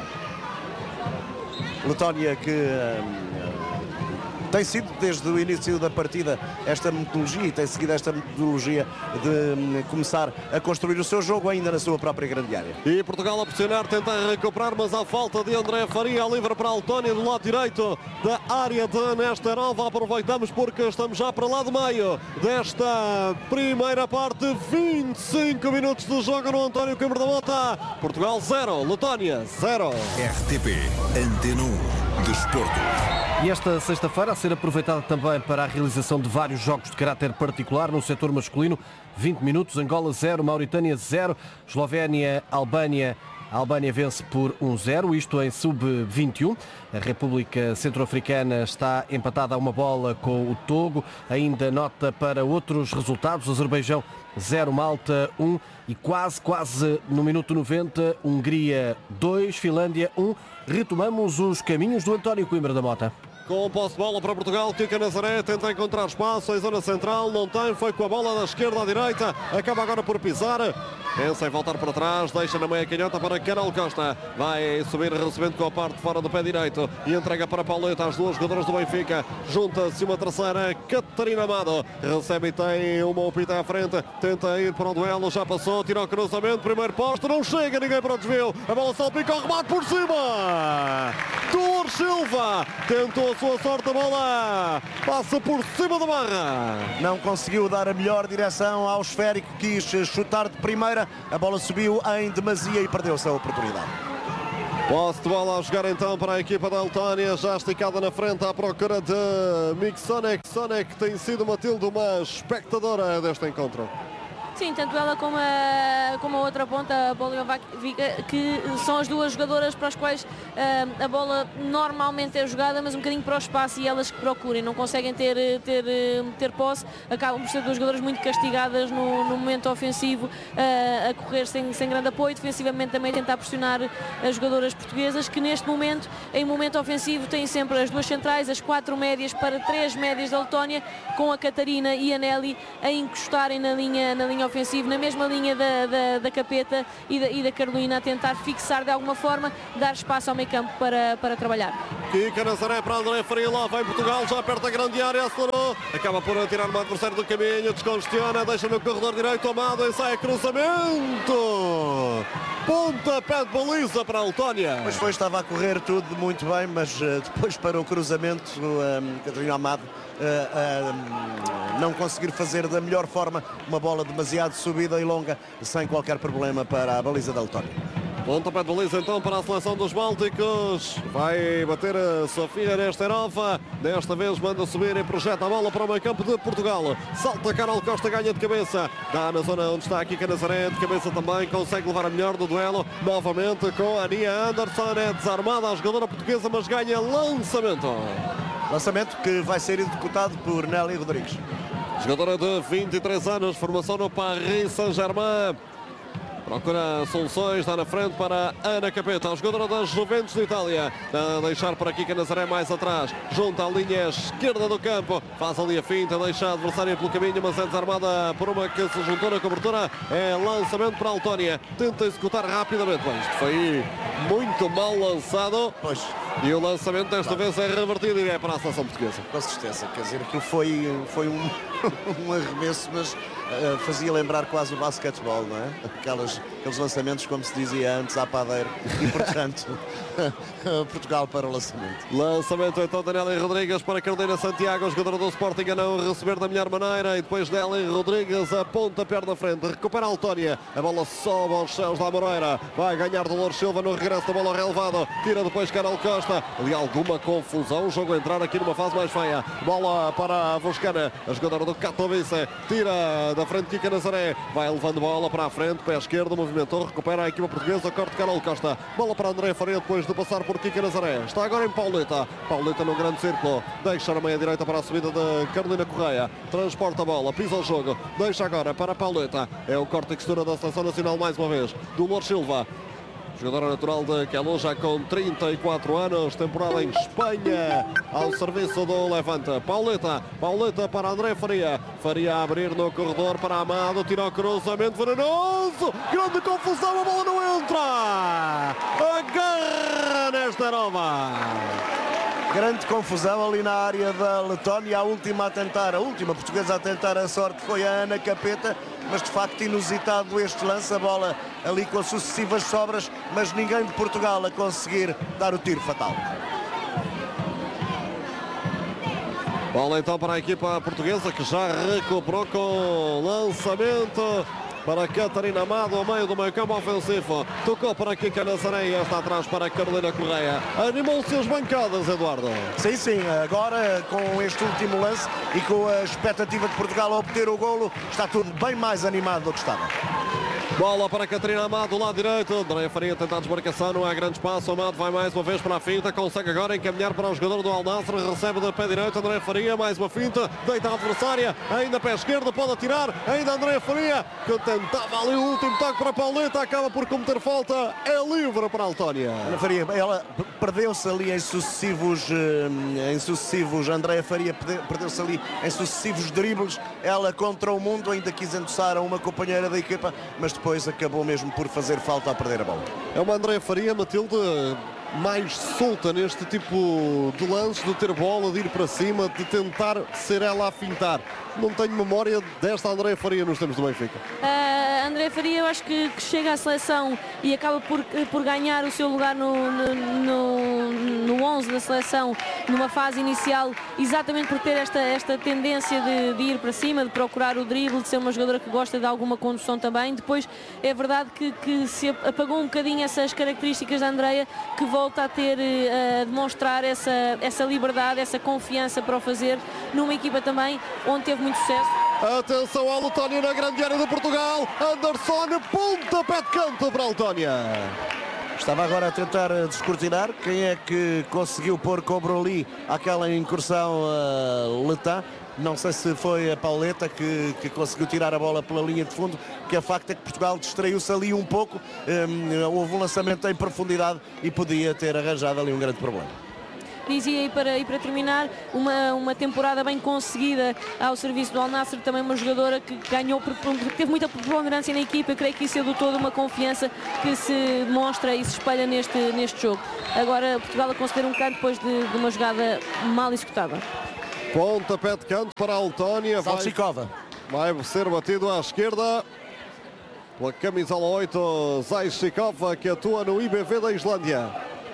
Speaker 2: Letónia que uh, tem sido desde o início da partida esta metodologia e tem seguido esta metodologia de um, começar a construir o seu jogo ainda na sua própria grande área.
Speaker 1: E Portugal a pressionar, tenta recuperar, mas a falta de André Faria, livre para a Letónia do lado direito da área de Nesterova. Aproveitamos porque estamos já para lá do meio desta primeira parte. vinte e cinco minutos de jogo no António Coimbra da Mota. Portugal zero, Letónia zero.
Speaker 6: R T P Antena um Desporto.
Speaker 5: E esta sexta-feira a ser aproveitada também para a realização de vários jogos de caráter particular no setor masculino. vinte minutos, Angola zero, Mauritânia zero, Eslovénia, Albânia A Albânia vence por um zero, isto em sub vinte e um. A República Centro-Africana está empatada a uma bola com o Togo. Ainda nota para outros resultados. Azerbaijão zero, Malta um e quase, quase no minuto noventa, Hungria dois, Finlândia um. Retomamos os caminhos do António Coimbra da Mota.
Speaker 1: Com posse de bola para Portugal, Kika Nazaré tenta encontrar espaço em zona central, não tem, foi com a bola da esquerda à direita, acaba agora por pisar, pensa em voltar para trás, deixa na meia canhota para Carol Costa, vai subir recebendo com a parte de fora do pé direito e entrega para Pauleta, as duas jogadoras do Benfica, junta-se uma terceira, Catarina Amado, recebe e tem uma opita à frente, tenta ir para o duelo, já passou, tira o cruzamento, primeiro posto, não chega ninguém para o desvio, a bola salpica, o remate por cima, Dolores Silva, tentou a sua sorte, a bola passa por cima da barra.
Speaker 2: Não conseguiu dar a melhor direção ao esférico, quis chutar de primeira, a bola subiu em demasia e perdeu-se a oportunidade.
Speaker 1: Posse de bola a jogar então para a equipa da Letónia, já esticada na frente à procura de Miksonek. Sonek tem sido, Matilde, uma espectadora deste encontro.
Speaker 3: Sim, tanto ela como a, como a outra ponta, a Boliovac-Viga, que são as duas jogadoras para as quais uh, a bola normalmente é jogada, mas um bocadinho para o espaço, e elas que procurem, não conseguem ter, ter, ter posse, acabam por ser duas jogadoras muito castigadas no, no momento ofensivo, uh, a correr sem, sem grande apoio, defensivamente também tentar pressionar as jogadoras portuguesas, que neste momento, em momento ofensivo, têm sempre as duas centrais, as quatro médias para três médias da Letónia, com a Catarina e a Nelly a encostarem na linha, na linha ofensivo, na mesma linha da, da, da Capeta e da, e da Carolina, a tentar fixar de alguma forma, dar espaço ao meio campo para, para trabalhar.
Speaker 1: Kika Nazaré para André Faria, lá vai Portugal, já aperta a grande área, acelerou, acaba por tirar o adversário do caminho, descongestiona, deixa no corredor direito, Amado, ensaia cruzamento, pontapé de baliza para a Letónia.
Speaker 2: Mas foi, estava a correr tudo muito bem, mas uh, depois para o cruzamento, um, Catarina Amado Uh, uh, não conseguir fazer da melhor forma uma bola demasiado subida e longa, sem qualquer problema para a baliza da Letónia.
Speaker 1: Pontapé de baliza então para a seleção dos Bálticos, vai bater a Sofia Nesterova, desta vez manda subir e projeta a bola para o meio campo de Portugal, salta Carol Costa, ganha de cabeça, dá na zona onde está aqui Nazaré, de cabeça também, consegue levar a melhor do duelo, novamente com a Ania Anderson, é desarmada a jogadora portuguesa, mas ganha lançamento.
Speaker 2: Lançamento que vai ser executado por Nelly Rodrigues.
Speaker 1: Jogadora de vinte e três anos, formação no Paris Saint-Germain. Procura soluções, dá na frente para Ana Capeta, a jogadora das Juventus de Itália. A deixar por aqui Nazaré mais atrás, junta à linha esquerda do campo. Faz ali a finta, deixa a adversária pelo caminho, mas é desarmada por uma que se juntou na cobertura. É lançamento para a Letónia. Tenta executar rapidamente. Bem, isto foi muito mal lançado.
Speaker 2: Pois.
Speaker 1: E o lançamento desta vez é revertido e é para a seleção portuguesa.
Speaker 2: Com certeza, quer dizer, aquilo foi, foi um, um arremesso, mas uh, fazia lembrar quase o basquetebol, não é? Aquelas, aqueles lançamentos, como se dizia antes, à padeira. E, portanto, Portugal para o lançamento.
Speaker 1: Lançamento então da Nelly Rodrigues para Carolina Santiago, jogadora do Sporting, a não receber da melhor maneira, e depois Nelly Rodrigues aponta a perna à frente, recupera a Letónia, a bola sobe aos céus da Moreira, vai ganhar Dolores Silva no regresso da bola relevado, tira depois Carol Costa. Ali alguma confusão, o jogo a entrar aqui numa fase mais feia, bola para a Voscana, a jogadora do Katowice, tira da frente Kika Nazaré, vai levando bola para a frente, pé esquerdo, movimentou, recupera a equipa portuguesa, corte Carol Costa, bola para André Faria depois de passar por Kika Nazaré, está agora em Pauleta, Pauleta no grande círculo, deixa na meia direita para a subida de Carolina Correia, transporta a bola, pisa o jogo, deixa agora para Pauleta, é o corte e costura da seleção nacional mais uma vez, Dolores Silva, jogadora natural de Queluz, já com trinta e quatro anos, temporada em Espanha, ao serviço do Levante. Pauleta, Pauleta para André Faria, Faria a abrir no corredor para Amado, tira o cruzamento venenoso, grande confusão, a bola não entra, agarra nesta nova.
Speaker 2: Grande confusão ali na área da Letónia, a última a tentar, a última portuguesa a tentar a sorte foi a Ana Capeta, mas de facto inusitado este lance, a bola ali com as sucessivas sobras, mas ninguém de Portugal a conseguir dar o tiro fatal.
Speaker 1: Bola então para a equipa portuguesa, que já recuperou com lançamento. para Catarina Amado, ao meio do meio campo ofensivo. Tocou para Kika Nazaré e está atrás para Carolina Correia. Animou-se as bancadas, Eduardo.
Speaker 2: Sim, sim, agora com este último lance e com a expectativa de Portugal a obter o golo, está tudo bem mais animado do que estava.
Speaker 1: Bola para Catarina Amado, do lado direito. André Faria tenta a desmarcação, não há grande espaço. Amado vai mais uma vez para a finta, consegue agora encaminhar para o jogador do Al Nassr, recebe de pé direito. André Faria, mais uma finta, deita a adversária, ainda pé esquerdo, pode atirar. Ainda André Faria, que tentava ali o último toque para Pauleta, acaba por cometer falta. É livre para a Letónia.
Speaker 2: Ana Faria, ela perdeu-se ali em sucessivos, em sucessivos. André Faria perdeu-se ali em sucessivos dribles. Ela contra o mundo, ainda quis endossar a uma companheira da equipa, mas depois acabou mesmo por fazer falta a perder a bola.
Speaker 1: É uma André Faria, Matilde, mais solta neste tipo de lance, de ter bola, de ir para cima, de tentar ser ela a fintar. Não tenho memória desta André Faria nos tempos do Benfica.
Speaker 3: Uh, André Faria, eu acho que, que chega à seleção e acaba por, por ganhar o seu lugar no, no, no, no onze da seleção numa fase inicial, exatamente por ter esta, esta tendência de, de ir para cima, de procurar o drible, de ser uma jogadora que gosta de alguma condução também. Depois é verdade que, que se apagou um bocadinho essas características da Andreia, que volta a ter, a demonstrar essa, essa liberdade, essa confiança para o fazer numa equipa também onde teve muito sucesso.
Speaker 1: Atenção à Letónia na grande área de Portugal. Anderson, pontapé de canto para a Letónia.
Speaker 2: Estava agora a tentar descortinar quem é que conseguiu pôr Cobroli àquela incursão uh, letã. Não sei se foi a Pauleta que, que conseguiu tirar a bola pela linha de fundo, que a facto é que Portugal distraiu-se ali um pouco. Um, houve um lançamento em profundidade e podia ter arranjado ali um grande problema.
Speaker 3: Dizia, e para, e para terminar, uma, uma temporada bem conseguida ao serviço do Al Nassr, também uma jogadora que ganhou, que teve muita preponderância na equipa. Eu creio que isso é do todo uma confiança que se demonstra e se espelha neste, neste jogo. Agora Portugal a conceder um canto depois de, de uma jogada mal executada.
Speaker 1: Pontapé de canto para a Letónia.
Speaker 2: Salchikova.
Speaker 1: Vai, vai ser batido à esquerda pela camisola oito, Zajcikova, que atua no I B V da Islândia.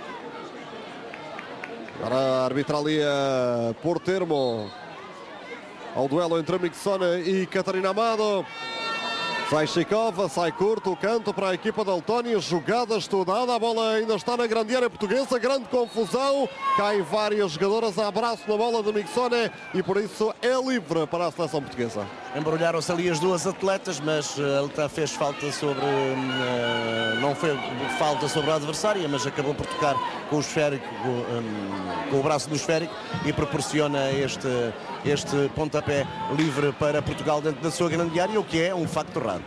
Speaker 1: Agora a arbitralia por termo ao duelo entre Mixona e Catarina Amado. Zajcikova sai curto, o canto para a equipa da Letónia, jogada estudada, a bola ainda está na grande área portuguesa, grande confusão, caem várias jogadoras, abraço na bola do Mixone e por isso é livre para a seleção portuguesa.
Speaker 2: Embrulharam-se ali as duas atletas, mas a Letã fez falta sobre, uh, não foi falta sobre a adversária, mas acabou por tocar com o esférico, com, um, com o braço do esférico e proporciona este, este pontapé livre para Portugal dentro da sua grande área, o que é um facto raro.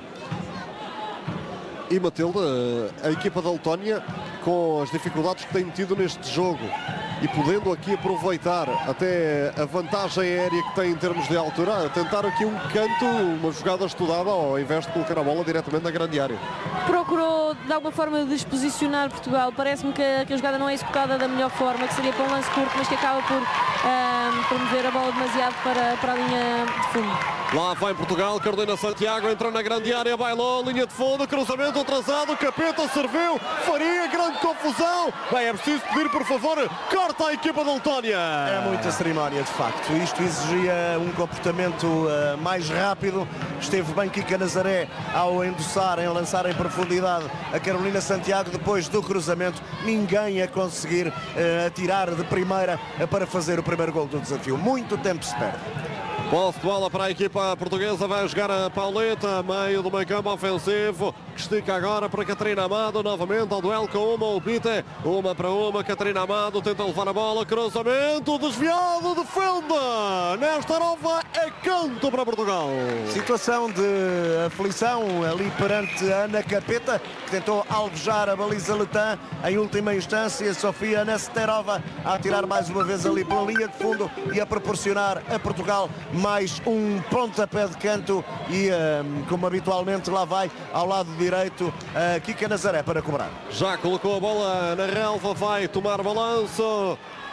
Speaker 1: E Matilde, a equipa da Letónia, com as dificuldades que tem tido neste jogo e podendo aqui aproveitar até a vantagem aérea que tem em termos de altura, tentar aqui um canto, uma jogada estudada ao invés de colocar a bola diretamente na grande área.
Speaker 3: Procurou de alguma forma desposicionar Portugal. Parece-me que, que a jogada não é executada da melhor forma, que seria para um lance curto, mas que acaba por um, promover a bola demasiado para, para a linha de fundo.
Speaker 1: Lá vai Portugal, Carolina Santiago entrou na grande área, bailou, linha de fundo, cruzamento atrasado, Capeta serviu, Faria, grande confusão. Bem, é preciso pedir, por favor, corta a equipa da Letónia.
Speaker 2: É muita cerimónia, de facto. Isto exigia um comportamento uh, mais rápido. Esteve bem Kika Nazaré ao endossar, em lançar em profundidade a Carolina Santiago. Depois do cruzamento, ninguém a conseguir uh, atirar de primeira uh, para fazer o primeiro gol do desafio. Muito tempo se perde.
Speaker 1: Posse de bola para a equipa portuguesa, vai jogar a Pauleta, meio do meio campo ofensivo, que estica agora para Catarina Amado, novamente ao duelo com uma Ubite, uma para uma, Catarina Amado tenta levar a bola, cruzamento, desviado, defenda, nesta nova é canto para Portugal.
Speaker 2: Situação de aflição ali perante a Ana Capeta, que tentou alvejar a baliza letã, em última instância Sofia Nesterova a atirar mais uma vez ali pela linha de fundo e a proporcionar a Portugal mais um pontapé de canto e, um, como habitualmente, lá vai ao lado direito a Kika Nazaré para cobrar.
Speaker 1: Já colocou a bola na relva, vai tomar balanço.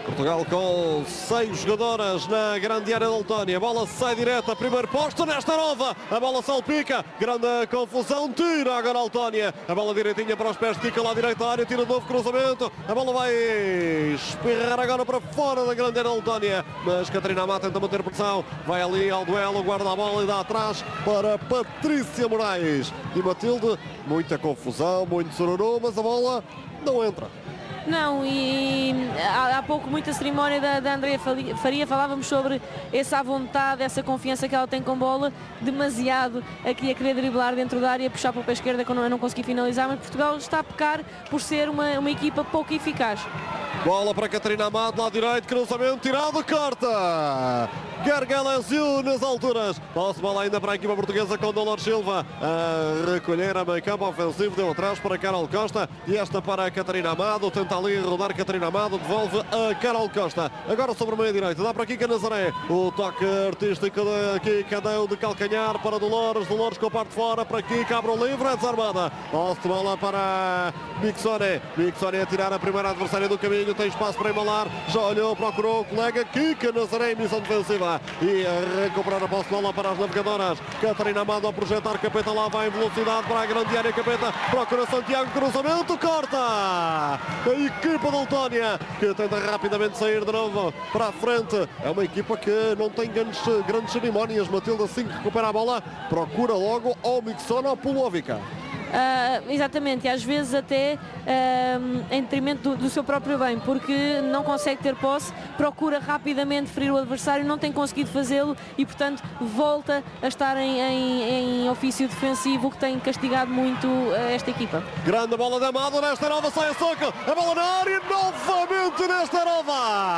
Speaker 1: Portugal com seis jogadoras na grande área da Letónia. A bola sai direta, primeiro posto nesta nova. A bola salpica, grande confusão, tira agora a Letónia. A bola direitinha para os pés de Kika lá direita da área, tira de novo cruzamento. A bola vai espirrar agora para fora da grande área da Letónia. Mas Catarina Amado tenta manter pressão. Vai ali ao duelo, guarda a bola e dá atrás para Patrícia Moraes. E Matilde, muita confusão, muito sururu, mas a bola não entra.
Speaker 3: Não, e há, há pouco muita cerimónia da, da Andrea Faria, falávamos sobre essa vontade, essa confiança que ela tem com bola, demasiado aqui a querer driblar dentro da área, puxar para o pé esquerda quando não, não conseguir finalizar, mas Portugal está a pecar por ser uma, uma equipa pouco eficaz.
Speaker 1: Bola para Catarina Amado, lá direito, cruzamento tirado, corta! Gargalesiu nas alturas. Posse bola ainda para a equipa portuguesa com Dolores Silva a recolher a meio campo ofensivo, deu atrás para Carol Costa e esta para a Catarina Amado, tenta ali rodar Catarina Amado, devolve a Carol Costa. Agora sobre o meio direito, dá para Kika Nazaré. O toque artístico de Kika deu de calcanhar para Dolores, Dolores com a parte de fora para Kika, abre o livre, é desarmada. Posse bola para Mixone. Mixone a tirar a primeira adversária do caminho, tem espaço para embalar, já olhou, procurou o colega Kika Nazaré em missão defensiva e a recuperar a posse de bola para as navegadoras. Catarina Amado a projetar, Capeta lá vai em velocidade para a grande área, Capeta procura Santiago, cruzamento, corta! A equipa da Letónia que tenta rapidamente sair de novo para a frente. É uma equipa que não tem grandes, grandes cerimónias. Matilde, assim que recupera a bola, procura logo ao Mixona ou Pulovica.
Speaker 3: Uh, exatamente, e às vezes até uh, em detrimento do, do seu próprio bem, porque não consegue ter posse, procura rapidamente ferir o adversário, não tem conseguido fazê-lo e portanto volta a estar em, em, em ofício defensivo, que tem castigado muito uh, esta equipa.
Speaker 1: Grande bola de Amado, nesta nova sai a soca, a bola na área, novamente nesta nova,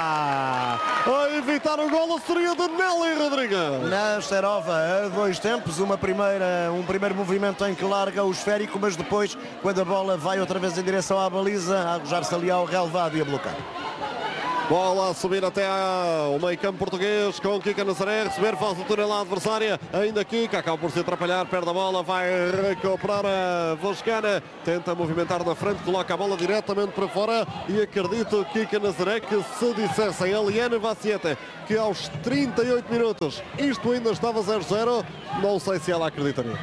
Speaker 1: a evitar o golo seria de Nelly Rodrigues.
Speaker 2: Nesta nova, a dois tempos, uma primeira, um primeiro movimento em que larga o esférico, mas depois, quando a bola vai outra vez em direção à baliza, a arrojar-se ali ao relevado e a bloquear.
Speaker 1: Bola a subir até ao meio campo português com Kika Nazaré, receber, faz o túnel à adversária, ainda Kika, acaba por se atrapalhar, perde a bola, vai recuperar a Voscana, tenta movimentar na frente, coloca a bola diretamente para fora e acredito Kika Nazaré que se dissessem a Eliane Vacieta que aos trinta e oito minutos isto ainda estava zero zero, não sei se ela acreditaria.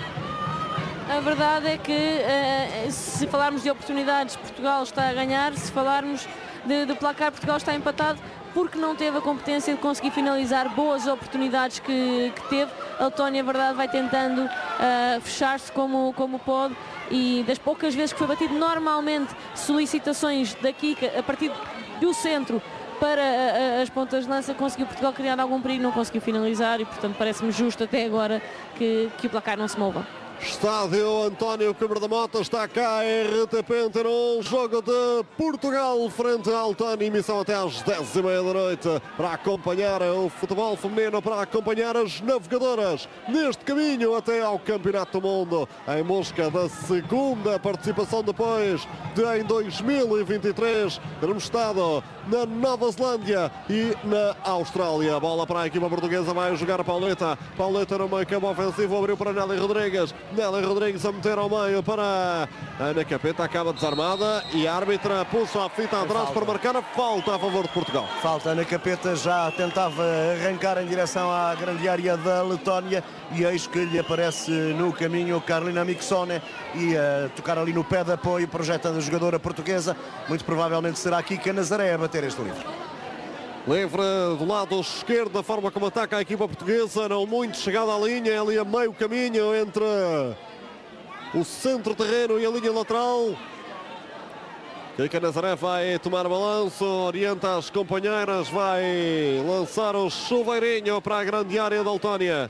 Speaker 3: A verdade é que uh, se falarmos de oportunidades, Portugal está a ganhar, se falarmos de, de placar, Portugal está empatado porque não teve a competência de conseguir finalizar boas oportunidades que, que teve. A Letónia, a verdade, vai tentando uh, fechar-se como, como pode e das poucas vezes que foi batido, normalmente solicitações daqui a partir do centro para uh, as pontas de lança, conseguiu Portugal criar algum perigo, não conseguiu finalizar e portanto parece-me justo até agora que, que o placar não se mova.
Speaker 1: Estádio António Câmara da Mota, está cá R T P Antena um, jogo de Portugal frente à Letónia, emissão até às dez e meia da noite para acompanhar o futebol feminino, para acompanhar as navegadoras neste caminho até ao Campeonato do Mundo, em busca da segunda participação depois de em dois mil e vinte e três termos estado na Nova Zelândia e na Austrália. Bola para a equipa portuguesa, vai jogar a Pauleta, Pauleta no meio campo ofensivo, abriu para Nelly Rodrigues, Nelly Rodrigues a meter ao meio para Ana Capeta, acaba desarmada e a árbitra puxa a fita atrás para marcar a falta a favor de Portugal.
Speaker 2: Falta, Ana Capeta já tentava arrancar em direção à grande área da Letónia e eis que lhe aparece no caminho Carolina Mixone e a tocar ali no pé de apoio, projetando a jogadora portuguesa, muito provavelmente será Kika Nazaré a bater este livre.
Speaker 1: Livre do lado esquerdo, da forma como ataca a equipa portuguesa, não muito chegada à linha, ali a meio caminho entre o centro-terreno e a linha lateral. Kika Nazaré vai tomar balanço, orienta as companheiras, vai lançar o chuveirinho para a grande área da Letónia.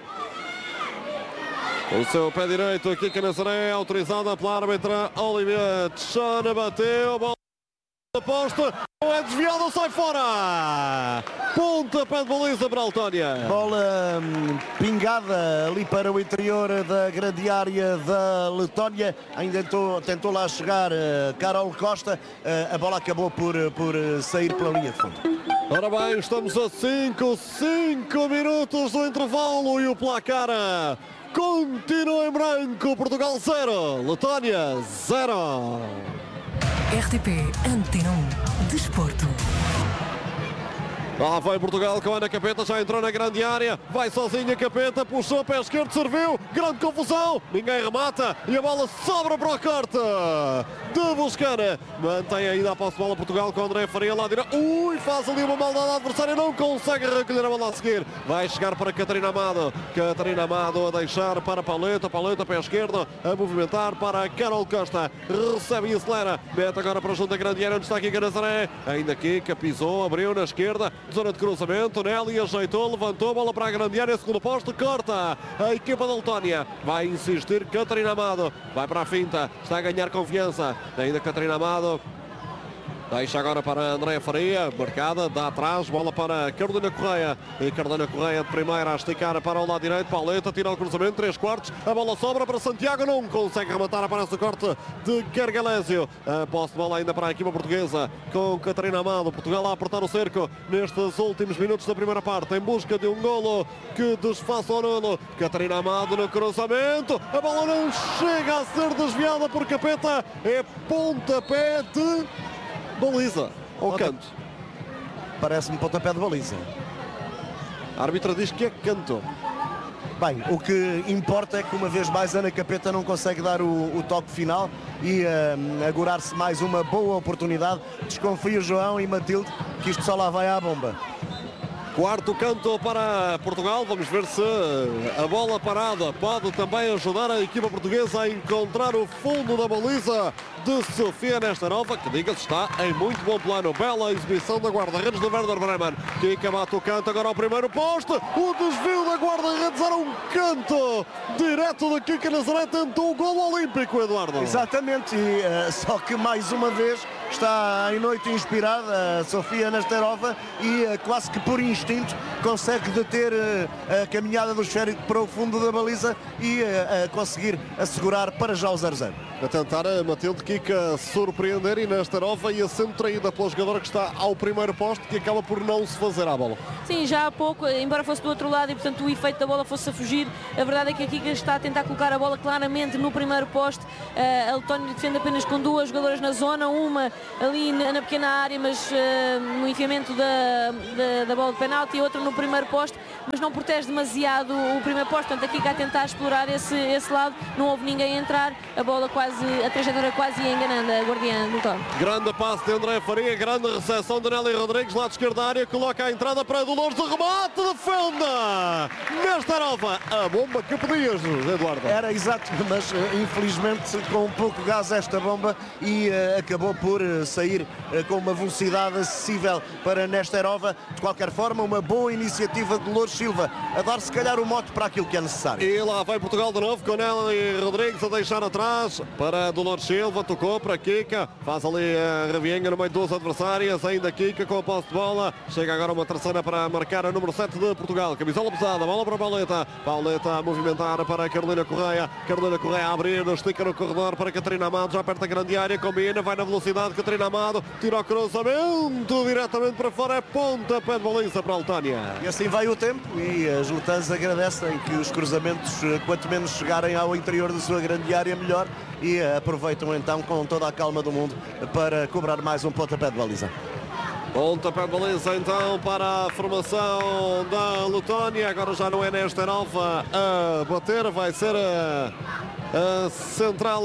Speaker 1: O seu pé direito, Kika Nazaré, autorizada pela árbitra Olivia Tchana, bateu, bola aposta, é desviado, sai fora. Ponta pé de baliza para a Letónia.
Speaker 2: Bola hum, pingada ali para o interior da grande área da Letónia. Ainda tentou, tentou lá chegar uh, Carol Costa. Uh, a bola acabou por, por sair pela linha de fundo.
Speaker 1: Ora bem, estamos a cinco, cinco minutos do intervalo e o placar continua em branco. Portugal zero, Letónia zero.
Speaker 4: R T P Antena um Desporto.
Speaker 1: Lá vai Portugal com a Ana Capeta, já entrou na grande área, vai sozinha Capeta, puxou pé esquerdo, serviu, grande confusão, ninguém remata e a bola sobra para o corte de Buscana. Mantém ainda a posse de bola Portugal com André Faria lá direito. Ui, faz ali uma maldade adversária, não consegue recolher a bola a seguir. Vai chegar para Catarina Amado, Catarina Amado a deixar para Pauleta, Pauleta pé esquerdo, a movimentar para Carol Costa, recebe e acelera, mete agora para junto da grande área onde está aqui Nazaré, ainda aqui, pisou, abriu na esquerda, zona de cruzamento, Nelly ajeitou, levantou a bola para a grande área, segundo posto, corta a equipa da Letónia, vai insistir Catarina Amado, vai para a finta, está a ganhar confiança, ainda Catarina Amado, deixa agora para André Faria, marcada, dá atrás, bola para Carolina Correia, e Carolina Correia de primeira a esticar para o lado direito, Pauleta tira o cruzamento, três quartos, a bola sobra para Santiago, não consegue rematar, aparece o corte de Kergalésio, a posse de bola ainda para a equipa portuguesa, com Catarina Amado, Portugal a apertar o cerco nestes últimos minutos da primeira parte, em busca de um golo que desfaça o nulo, Catarina Amado no cruzamento, a bola não chega a ser desviada por Capeta, é pontapé de baliza, ao canto.
Speaker 2: Parece-me pontapé de baliza.
Speaker 1: A árbitra diz que é canto.
Speaker 2: Bem, o que importa é que uma vez mais Ana Capeta não consegue dar o, o toque final e uh, augurar-se mais uma boa oportunidade. Desconfio João e Matilde que isto só lá vai à bomba.
Speaker 1: Quarto canto para Portugal, vamos ver se a bola parada pode também ajudar a equipa portuguesa a encontrar o fundo da baliza de Sofia Nesterova, que diga-se está em muito bom plano. Bela exibição da guarda-redes do Werder Bremen, que bate o canto agora ao primeiro posto, o desvio da guarda-redes era um canto direto da Kika Nazaré, tentou o golo olímpico, Eduardo.
Speaker 2: Exatamente, e, uh, só que mais uma vez está em noite inspirada a Sofia Nesterova e uh, quase que por instinto consegue deter uh, a caminhada do esférico para o fundo da baliza e uh, uh, conseguir assegurar para já o zero zero.
Speaker 1: A tentar a Matilde Kika surpreender e Nesterova ia sendo traída pela jogadora que está ao primeiro posto, que acaba por não se fazer à bola.
Speaker 3: Sim, já há pouco, embora fosse do outro lado e portanto o efeito da bola fosse a fugir, a verdade é que a Kika está a tentar colocar a bola claramente no primeiro posto. Uh, a Letónia defende apenas com duas jogadoras na zona, uma ali na, na pequena área, mas uh, no enfiamento da, da, da bola de penalti, e outra no primeiro posto, mas não protege demasiado o primeiro posto. Portanto, a Kika a tentar explorar esse, esse lado, não houve ninguém a entrar, a bola quase, a trajetória quase ia enganando a guardiã do Tom.
Speaker 1: Grande passe de André Faria, grande recepção de Nelly Rodrigues, lado esquerdo da área, coloca a entrada para Dolores de remate, defende Nesterova, a bomba que pedias, Eduardo.
Speaker 2: Era exato, mas infelizmente com um pouco gás esta bomba e uh, acabou por uh, sair uh, com uma velocidade acessível para Nesterova. De qualquer forma, uma boa iniciativa de Dolores Silva a dar se calhar o mote para aquilo que é necessário.
Speaker 1: E lá vai Portugal de novo com Nelly Rodrigues a deixar atrás para Dolores Silva, tocou para Kika, faz ali a revienga no meio de duas adversárias, ainda Kika com a posse de bola, chega agora uma terceira para marcar a número sete de Portugal, camisola pesada, bola para Pauleta, Pauleta a movimentar para Carolina Correia, Carolina Correia a abrir, estica no corredor para Catarina Amado, já perto da grande área, combina, vai na velocidade, Catarina Amado, tira o cruzamento diretamente para fora, é ponta, pé de baliza para a Letónia.
Speaker 2: E assim vai o tempo e as letãs agradecem que os cruzamentos, quanto menos chegarem ao interior da sua grande área, melhor, e aproveitam então com toda a calma do mundo para cobrar mais um pontapé de baliza.
Speaker 1: Pontapé de baliza então para a formação da Letónia, agora já não é Nesterova a bater, vai ser a, a central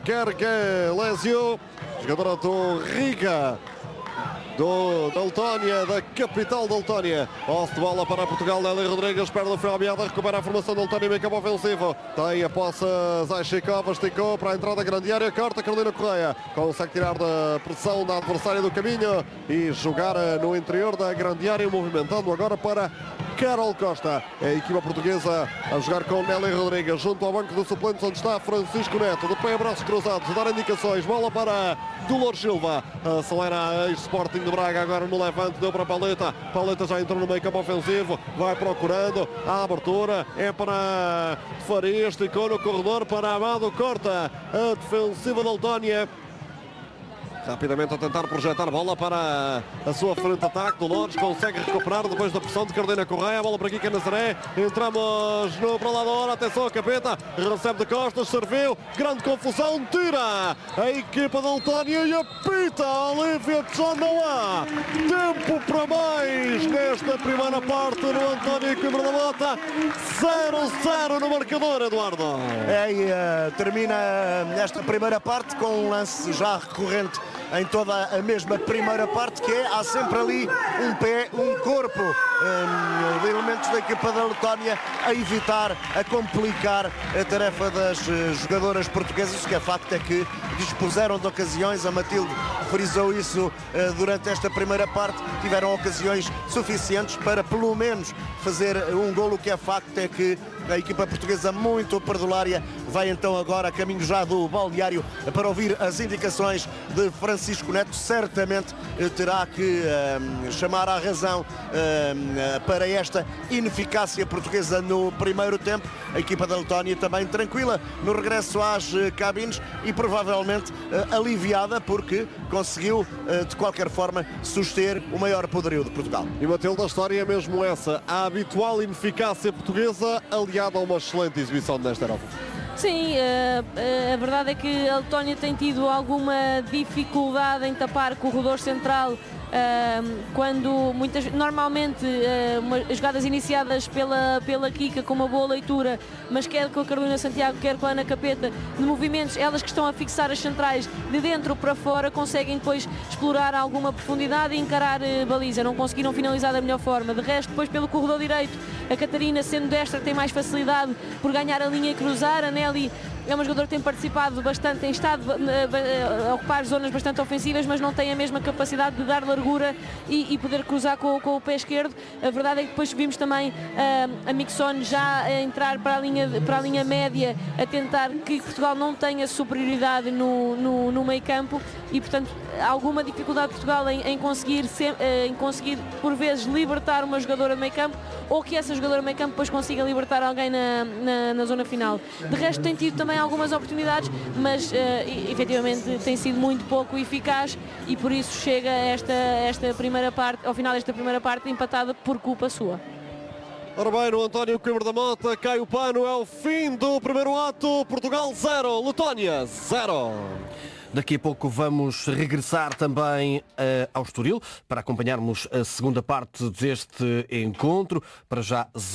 Speaker 1: Kergalésio, jogadora do Riga, do, da Letónia, da capital da Letónia. Posse de bola para Portugal, Nelly Rodrigues, perde o fio à meada, recupera a formação da Letónia, meio campo ofensivo. Tem a posse Zaishikova, esticou para a entrada da grande área, corta Carolina Correia. Consegue tirar da pressão da adversária do caminho e jogar no interior da grande área, movimentando agora para Carol Costa. É a equipa portuguesa a jogar com Nelly Rodrigues, junto ao banco de suplentes onde está Francisco Neto, de pé a braços cruzados, a dar indicações, bola para Dolores Silva, acelera a Sporting de Braga, agora no levante, deu para Pauleta, Pauleta já entrou no meio campo ofensivo, vai procurando a abertura, é para Faria, esticou no corredor para Amado, corta a defensiva da Letónia. Rapidamente a tentar projetar a bola para a sua frente de ataque. Dolores consegue recuperar depois da pressão de Carolina Correia. A bola para Kika Nazaré. Entramos no para lá da hora. Atenção a Capeta. Recebe de costas. Serviu. Grande confusão. Tira a equipa da Letónia e apita a Olivia John. Não há tempo para mais nesta primeira parte no António Coimbra da Mota. zero a zero no marcador, Eduardo.
Speaker 2: É, e, uh, termina esta primeira parte com um lance já recorrente em toda a mesma primeira parte, que é, há sempre ali um pé, um corpo um, de elementos da equipa da Letónia a evitar, a complicar a tarefa das uh, jogadoras portuguesas, que é facto é que dispuseram de ocasiões, a Matilde frisou isso uh, durante esta primeira parte, tiveram ocasiões suficientes para pelo menos fazer um golo. O que é facto é que a equipa portuguesa, muito perdulária, vai então agora a caminho já do balneário para ouvir as indicações de Francisco Neto. Certamente terá que um, chamar à razão um, para esta ineficácia portuguesa no primeiro tempo. A equipa da Letónia também tranquila no regresso às cabines e provavelmente uh, aliviada, porque conseguiu uh, de qualquer forma suster o maior poderio de Portugal.
Speaker 1: E, Matilde, a história é mesmo essa, a habitual ineficácia portuguesa aliada a uma excelente exibição desta Europa.
Speaker 3: Sim, a verdade é que a Letónia tem tido alguma dificuldade em tapar corredor central. Uh, quando muitas, normalmente uh, uma, jogadas iniciadas pela, pela Kika com uma boa leitura, mas quer com a Carolina Santiago, quer com a Ana Capeta, de movimentos, elas que estão a fixar as centrais de dentro para fora, conseguem depois explorar alguma profundidade e encarar uh, baliza. Não conseguiram finalizar da melhor forma. De resto, depois pelo corredor direito, a Catarina, sendo destra, tem mais facilidade por ganhar a linha e cruzar. A Nelly é uma jogadora que tem participado bastante, tem estado a ocupar zonas bastante ofensivas, mas não tem a mesma capacidade de dar largura e, e poder cruzar com, com o pé esquerdo. A verdade é que depois vimos também uh, a Mixon já a entrar para a, linha, para a linha média, a tentar que Portugal não tenha superioridade no, no, no meio campo e, portanto, alguma dificuldade de Portugal em, em, conseguir ser, uh, em conseguir, por vezes, libertar uma jogadora de meio campo, ou que essa jogadora de meio campo depois consiga libertar alguém na, na, na zona final. De resto, tem tido também algumas oportunidades, mas uh, efetivamente tem sido muito pouco eficaz e por isso chega esta, esta primeira parte, ao final desta primeira parte, empatada por culpa sua.
Speaker 1: Ora bem, no António Coimbra da Mota cai o pano, é o fim do primeiro ato. Portugal zero, Letónia zero.
Speaker 5: Daqui a pouco vamos regressar também uh, ao Estoril para acompanharmos a segunda parte deste encontro. Para já,